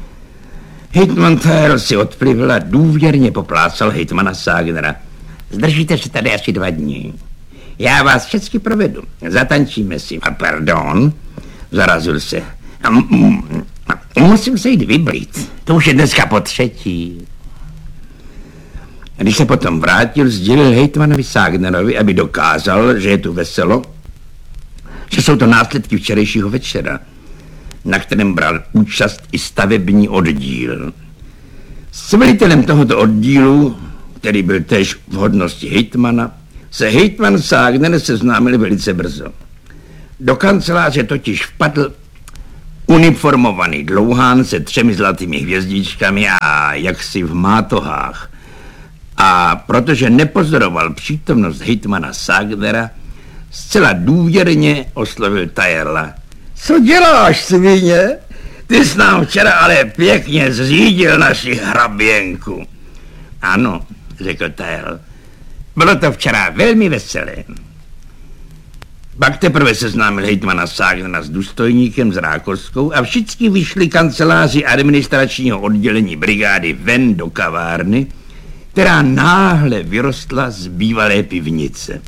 H: Hejtman Tajerl si odplivl a důvěrně poplácal hejtmana Ságnera. Zdržíte se tady asi dva dní. Já vás všechny provedu. Zatančíme si. A pardon, zarazil se. A m- m- musím se jít vyblít. To už je dneska po třetí. Když se potom vrátil, sdělil hejtmanovi Ságnerovi, aby dokázal, že je tu veselo, že jsou to následky včerejšího večera, na kterém bral účast i stavební oddíl. S velitelem tohoto oddílu, který byl též v hodnosti hejtmana, se hejtman Ságner seznámil velice brzo.
M: Do kanceláře totiž vpadl uniformovaný dlouhán se třemi zlatými hvězdičkami a jaksi v mátohách. A protože nepozoroval přítomnost hejtmana Sagnera, zcela důvěrně oslovil Tajerla. Co děláš, svině? Ty jsi nám včera ale pěkně zřídil naši hraběnku. Ano, řekl Tajerl. Bylo to včera velmi veselé. Pak teprve seznámil hejtmana Sagnera s důstojníkem z Rákoskou a všichni vyšli kanceláři administračního oddělení brigády ven do kavárny, která náhle vyrostla z bývalé pivnice.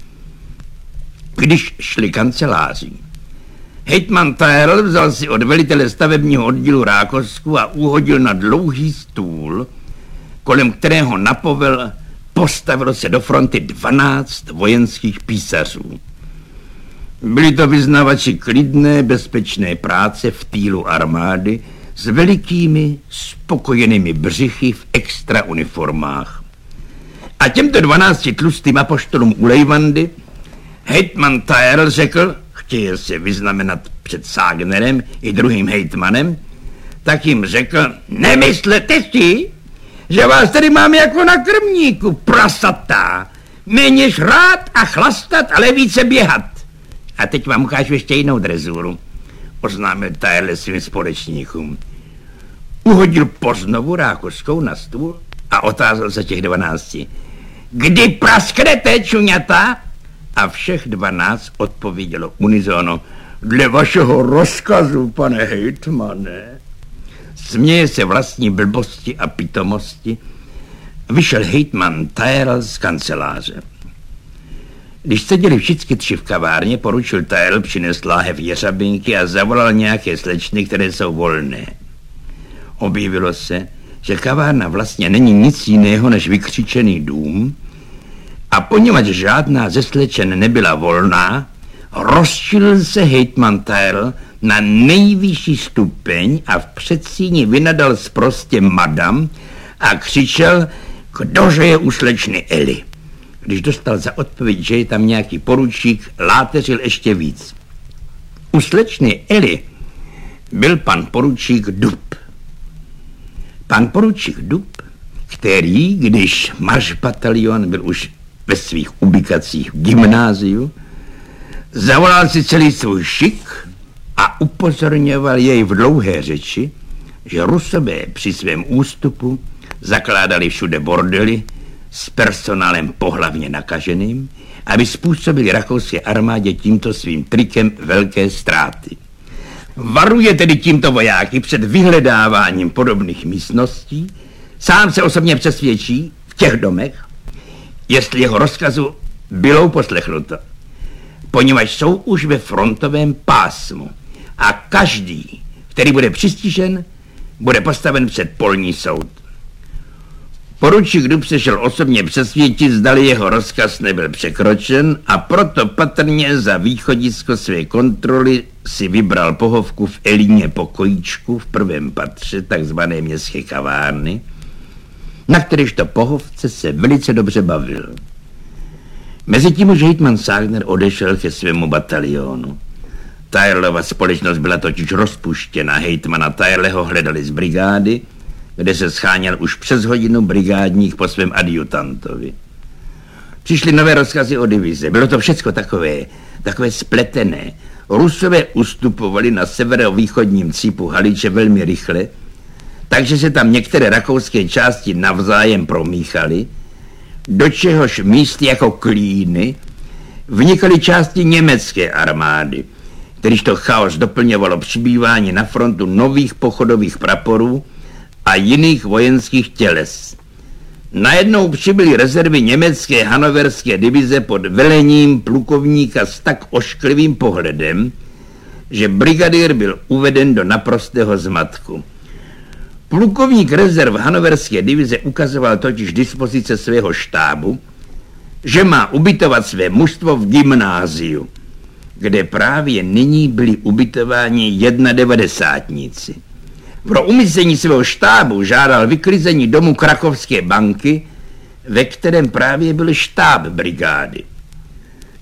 M: Když šli kanceláří, hejtman Tajerl vzal si od velitele stavebního oddílu Rákosku a uhodil na dlouhý stůl, kolem kterého napovel postavilo se do fronty dvanáct vojenských písařů. Byli to vyznavači klidné, bezpečné práce v týlu armády s velikými, spokojenými břichy v extra uniformách. A těmto dvanácti tlustým apoštolům u Lejvandy hejtman Tajerl řekl, chtěl se vyznamenat před Sagnerem i druhým hejtmanem, tak jim řekl, nemyslete si, že vás tady mám jako na krmníku, prasatá. Méně žrát a chlastat, ale více běhat. A teď vám ukážu ještě jinou drezuru, oznámil Tajerl svým společníkům. Uhodil poznovu Rákoskou na stůl a otázal se těch dvanácti. Kdy prasknete, čuňata? A všech dvanáct odpovědělo unizono. Dle vašeho rozkazu, pane hejtmane. Směje se vlastní blbosti a pitomosti, vyšel hejtman Tajerl z kanceláře. Když seděli všichni tři v kavárně, poručil Tajerl přinést láhev jeřabinky a zavolal nějaké slečny, které jsou volné. Objevilo se, že kavárna vlastně není nic jiného než vykřičený dům a poněvadž žádná ze slečen nebyla volná, rozčilil se hejtman Tajerl na nejvyšší stupeň a v předsíni vynadal sprostě madam a křičel, kdože je u slečny Eli. Když dostal za odpověď, že je tam nějaký poručík, láteřil ještě víc. U slečny Eli byl pan poručík Dub. Pan poručík Dub, který, když marš batalion byl už ve svých ubikacích v gymnáziu, zavolal si celý svůj šik a upozorňoval jej v dlouhé řeči, že Rusové při svém ústupu zakládali všude bordely s personálem pohlavně nakaženým, aby způsobili rakouské armádě tímto svým trikem velké ztráty. Varuje tedy tímto vojáky před vyhledáváním podobných místností, sám se osobně přesvědčí v těch domech, jestli jeho rozkazu bylo poslechnuto, poněvadž jsou už ve frontovém pásmu a každý, který bude přistižen, bude postaven před polní soud. Poručík Dub se šel osobně přesvědčit, zdali jeho rozkaz nebyl překročen a proto patrně za východisko své kontroly si vybral pohovku v Elíně pokojíčku v prvém patře takzvané městské kavárny, na kteréžto pohovce se velice dobře bavil. Mezitím už hejtman Sagner odešel ke svému batalionu. Tajerlova společnost byla totiž rozpuštěna, hejtmana Tajerleho hledali z brigády, kde se scháněl už přes hodinu brigádních po svém adjutantovi. Přišly nové rozkazy o divize, bylo to všecko takové, takové spletené. Rusové ustupovali na severovýchodním cípu Haliče velmi rychle, takže se tam některé rakouské části navzájem promíchaly, do čehož míst jako klíny vnikaly části německé armády, kterýž to chaos doplňovalo přibývání na frontu nových pochodových praporů a jiných vojenských těles. Najednou přibyly rezervy německé hanoverské divize pod velením plukovníka s tak ošklivým pohledem, že brigadýr byl uveden do naprostého zmatku. Plukovník rezerv hanoverské divize ukazoval totiž dispozice svého štábu, že má ubytovat své mužstvo v gymnáziu, kde právě nyní byli ubytováni devadesátníci. Pro umístění svého štábu žádal vyklizení domu Krakovské banky, ve kterém právě byl štáb brigády.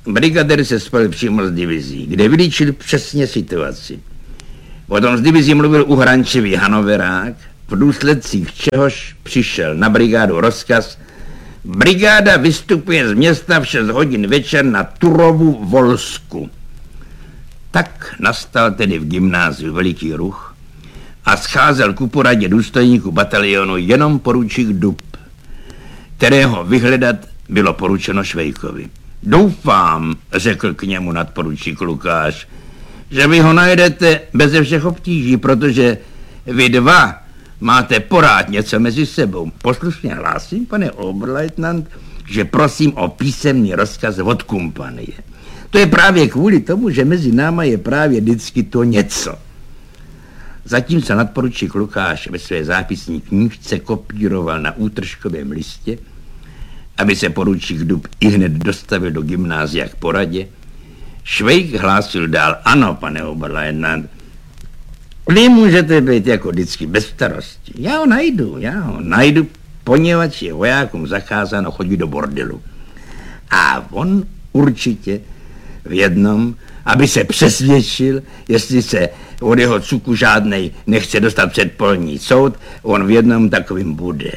M: brigadir se spojil přímo s divizí, kde vylíčil přesně situaci. Potom z divizí mluvil uhrančivý Hanoverák, v důsledcích čehož přišel na brigádu rozkaz: brigáda vystupuje z města v šest hodin večer na Turovu Volsku. Tak nastal tedy v gymnáziu veliký ruch a scházel ku poradě důstojníků batalionu jenom poručík Dub, kterého vyhledat bylo poručeno Švejkovi. Doufám, řekl k němu nadporučík Lukáš, že vy ho najdete beze všech obtíží, protože vy dva máte porád něco mezi sebou. Poslušně hlásím, pane Oberleutnant, že prosím o písemný rozkaz od kompanie. To je právě kvůli tomu, že mezi náma je právě vždycky to něco. Zatímco nadporučík Lukáš ve své zápisní knížce kopíroval na útržkovém listě, aby se poručík Dub ihned dostavil do gymnázia k poradě, Švejk hlásil dál: ano, pane Oberleutnant, vy můžete být jako vždycky bez starosti. Já ho najdu, já ho najdu, poněvadž je vojákům zakázáno chodit do bordelu. A on určitě v jednom, aby se přesvědčil, jestli se od jeho cuku žádnej nechce dostat před polní soud, on v jednom takovým bude.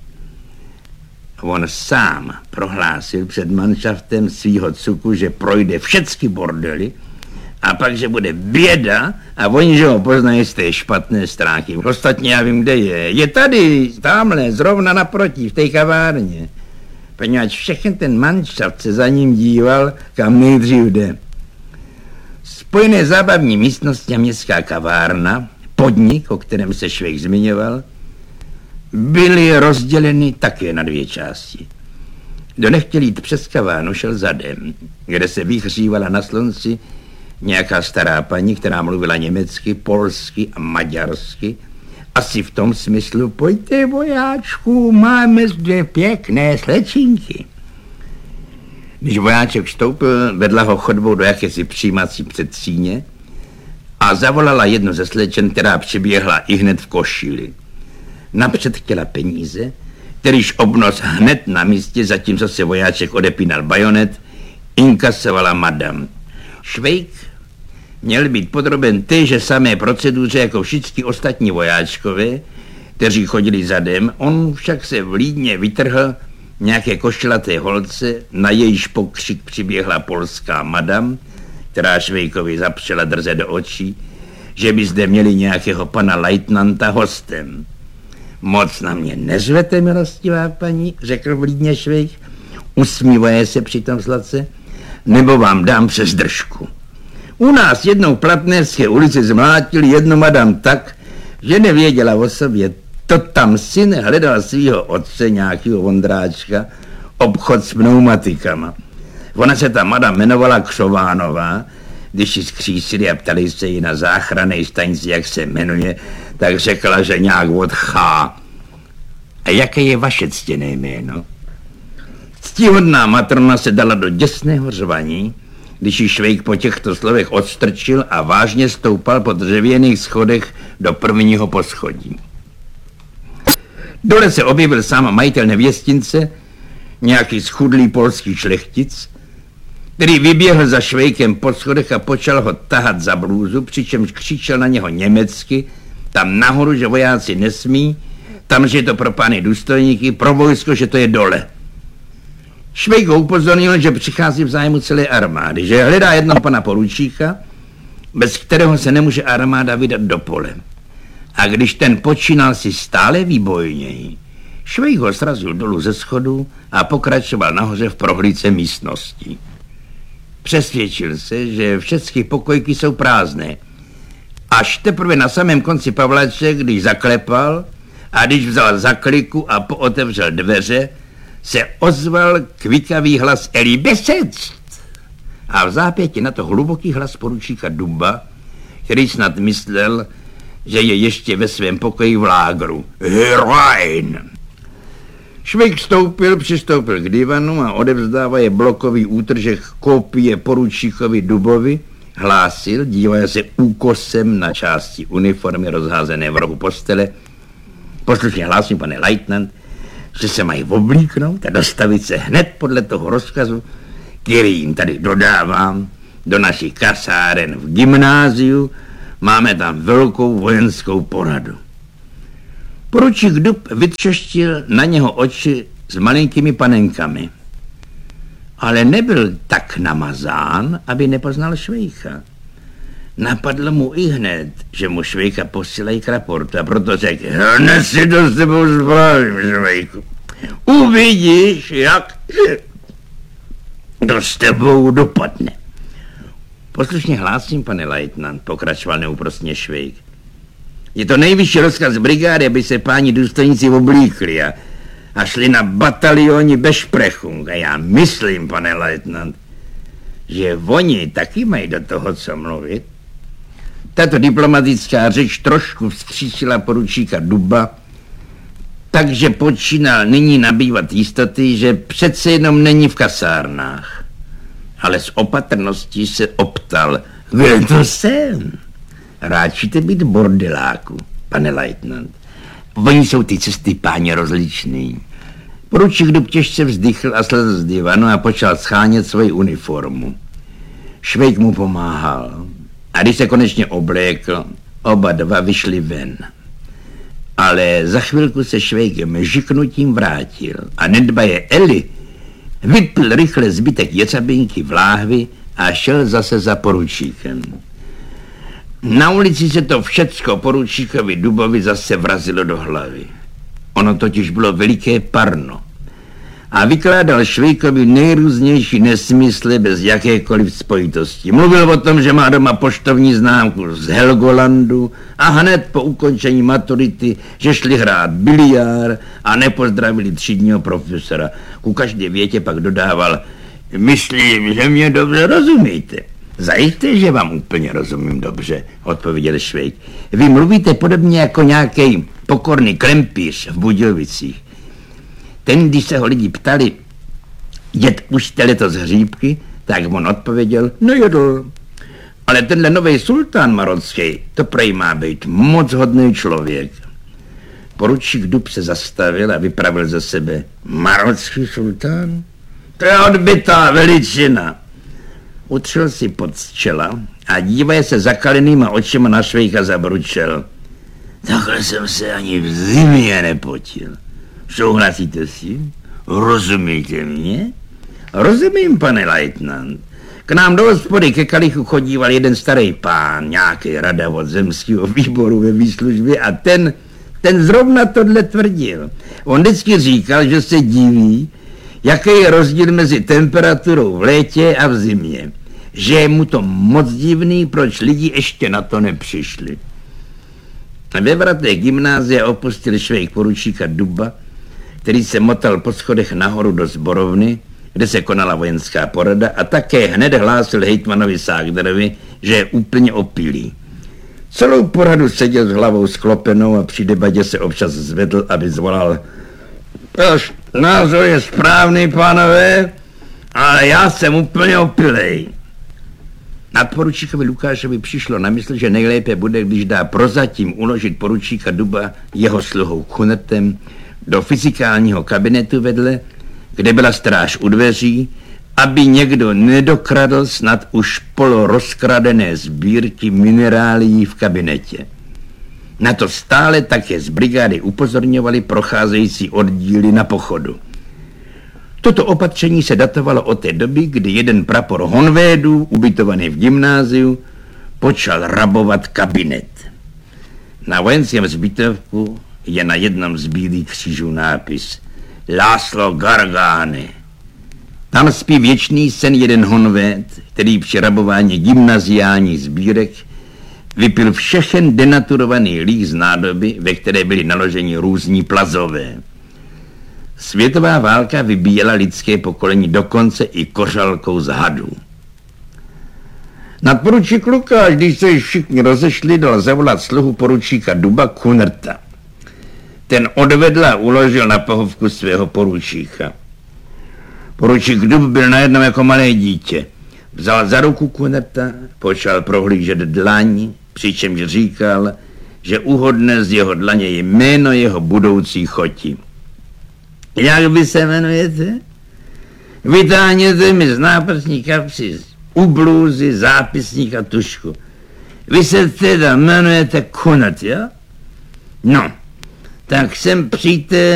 M: On sám prohlásil před manšaftem svýho cuku, že projde všechny bordely a pak, že bude běda a oni, že ho poznají z té špatné stránky. Ostatně já vím, kde je. Je tady, tamhle, zrovna naproti, v té kavárně. Poněvadž všechny ten manšaft se za ním díval, kam nejdřív jde. Spojené zábavní místnosti a městská kavárna, podnik, o kterém se Švejk zmiňoval, byly rozděleny také na dvě části. Kdo nechtěl jít přes kavárnu, šel zadem, kde se vyhřívala na slunci nějaká stará paní, která mluvila německy, polsky a maďarsky, asi v tom smyslu: pojďte, vojáčku, máme zde pěkné slečinky. Když vojáček vstoupil, vedla ho chodbou do jakési přijímací předsíně a zavolala jednu ze slečen, která přiběhla ihned v košili. Napřed chtěla peníze, kterýž obnos hned na místě, zatímco se vojáček odepínal bajonet, inkasovala madam. Švejk měl být podroben téže samé proceduře jako všichni ostatní vojáčkové, kteří chodili zadem. On však se vlídně vytrhl nějaké košlaté holce, na jejíž pokřik přiběhla polská madam, která Švejkovi zapřela drze do očí, že by zde měli nějakého pana leutnanta hostem. Moc na mě neřvete, milostivá paní, řekl vlídně Švejk, usmívaje se přitom sladce, nebo vám dám přes držku. U nás jednou v Platnerské ulici zmlátili jednu madam tak, že nevěděla o sobě. To tam syn hledal svýho otce, nějakého Vondráčka, obchod s pneumatikama. Ona se ta madam jmenovala Křovánová. Když ji zkřísili a ptali se jí na záchranné stanici, jak se jmenuje, tak řekla, že nějak od Chá. A jaké je vaše ctěné jméno? Ctihodná matrona se dala do děsného řvaní, když ji Švejk po těchto slovech odstrčil a vážně stoupal po dřevěných schodech do prvního poschodí. Dole se objevil sám majitel nevěstince, nějaký schudlý polský šlechtic, který vyběhl za Švejkem po schodech a počal ho tahat za blůzu, přičemž křičel na něho německy, tam nahoru, že vojáci nesmí, tam, že je to pro pány důstojníky, pro vojsko, že to je dole. Švejk ho upozornil, že přichází v zájmu celé armády, že hledá jednoho pana poručíka, bez kterého se nemůže armáda vydat do pole. A když ten počínal si stále výbojněji, Švejk ho srazil dolů ze schodu a pokračoval nahoře v prohlídce místností. Přesvědčil se, že všechny pokojky jsou prázdné. Až teprve na samém konci Pavlače, když zaklepal a když vzal zakliku a pootevřel dveře, se ozval kvikavý hlas Eli Besec. A v zápěti na to hluboký hlas poručíka Duba, který snad myslel, že je ještě ve svém pokoji v lágru. Herein! Švejk vstoupil, přistoupil k divanu a odevzdávaje blokový útržek kopie poručíkovi Dubovi, hlásil, dívaje se úkosem na části uniformy rozházené v rohu postele. Poslušně hlásím, pane leutnant, že se mají oblíknout a dostavit se hned podle toho rozkazu, který jim tady dodávám, do našich kasáren v gymnáziu, máme tam velkou vojenskou poradu. Poručík Dub vytřeštil na něho oči s malinkými panenkami, ale nebyl tak namazán, aby nepoznal Švejka. Napadlo mu i hned, že mu Švejka posílají k raportu, a proto řekl, hned si to s tebou zprávím, Švejku. Uvidíš, jak to s tebou dopadne. Poslušně hlásím, pane lejtnant, pokračoval neúprostně Švejk. Je to nejvyšší rozkaz brigády, aby se páni důstojníci oblíkli a, a šli na batalioni bez šprechu. A já myslím, pane lejtnant, že oni taky mají do toho co mluvit. Tato diplomatická řeč trošku vzkřísila poručíka Duba, takže počínal nyní nabývat jistoty, že přece jenom není v kasárnách. Ale s opatrností se optal, kde to jsem? Ráčíte být bordeláku, pane lejtnant. Oni jsou ty cesty páně rozličný. Poručík Dub těžce vzdychl a slezl z divanu a počal schánět svoji uniformu. Švejk mu pomáhal. A když se konečně oblékl, oba dva vyšli ven. Ale za chvilku se Švejk žiknutím vrátil a nedbaje Eli vypil rychle zbytek jecabinky v láhvi a šel zase za poručíkem. Na ulici se to všecko poručíkovi Dubovi zase vrazilo do hlavy. Ono totiž bylo veliké parno. A vykládal Švejkovi nejrůznější nesmysly bez jakékoliv spojitosti. Mluvil o tom, že má doma poštovní známku z Helgolandu a hned po ukončení maturity, že šli hrát biliár a nepozdravili třídního profesora. Ku každé větě pak dodával, myslím, že mě dobře rozumíte. Zajisté, že vám úplně rozumím dobře, odpověděl Švejk. Vy mluvíte podobně jako nějaký pokorný klempíř v Budějovicích. Ten, když se ho lidi ptali, jet už jste letos hříbky, tak on odpověděl, no jedl. Ale tenhle nový sultán marocký, to prej má být moc hodný člověk. Poručík Dub se zastavil a vypravil ze sebe, marocký sultán? To je odbytá veličina. Utřel si pod z čela a dívaje se zakalenýma očima na Švejka zabručel. Takhle jsem se ani v zimě nepotil. Souhlasíte si? Rozumíte mě? Rozumím, pane lejtnant. K nám do hospody ke kalichu chodíval jeden starý pán, nějaký rada od zemského výboru ve výslužbě a ten, ten zrovna tohle tvrdil. On vždycky říkal, že se diví, jaký je rozdíl mezi temperaturou v létě a v zimě. Že je mu to moc divný, proč lidi ještě na to nepřišli. Ve vratech gymnázia opustil Švejk poručíka Duba, který se motal po schodech nahoru do sborovny, kde se konala vojenská porada a také hned hlásil hejtmanovi Ságderovi, že je úplně opilý. Celou poradu seděl s hlavou sklopenou a při debatě se občas zvedl, aby zvolal: Váš názor je správný, pánové, ale já jsem úplně opilej. Nadporučíkovi Lukášovi přišlo na mysl, že nejlépe bude, když dá prozatím uložit poručíka Duba jeho sluhou Kunertem do fyzikálního kabinetu vedle, kde byla stráž u dveří, aby někdo nedokradl snad už polorozkradené sbírky minerálií v kabinetě. Na to stále také z brigády upozorňovali procházející oddíly na pochodu. Toto opatření se datovalo od té doby, kdy jeden prapor honvédů, ubytovaný v gymnáziu, počal rabovat kabinet. Na vojenském zbytevku je na jednom z bílých křížů nápis László Gargány. Tam spí věčný sen jeden honvéd, který při rabování gymnaziálních sbírek vypil všechen denaturovaný líh z nádoby, ve které byly naloženi různí plazové. Světová válka vybíjela lidské pokolení dokonce i kořalkou z hadů. Nadporučík Lukáš, když se všichni rozešli, dal zavolat sluhu poručíka Duba Kunerta. Ten odvedl a uložil na pohovku svého poručíka. Poručík Dub byl najednou jako malé dítě. Vzal za ruku Kunerta, počal prohlížet dlaň, přičemž říkal, že úhodné z jeho dlaně je jméno jeho budoucí choti. Jak vy se jmenujete? Vytáhněte mi z náprsní kapsy u blůzy, zápisník a tušku. Vy se teda jmenujete Kunert, jo? No, tak sem přijďte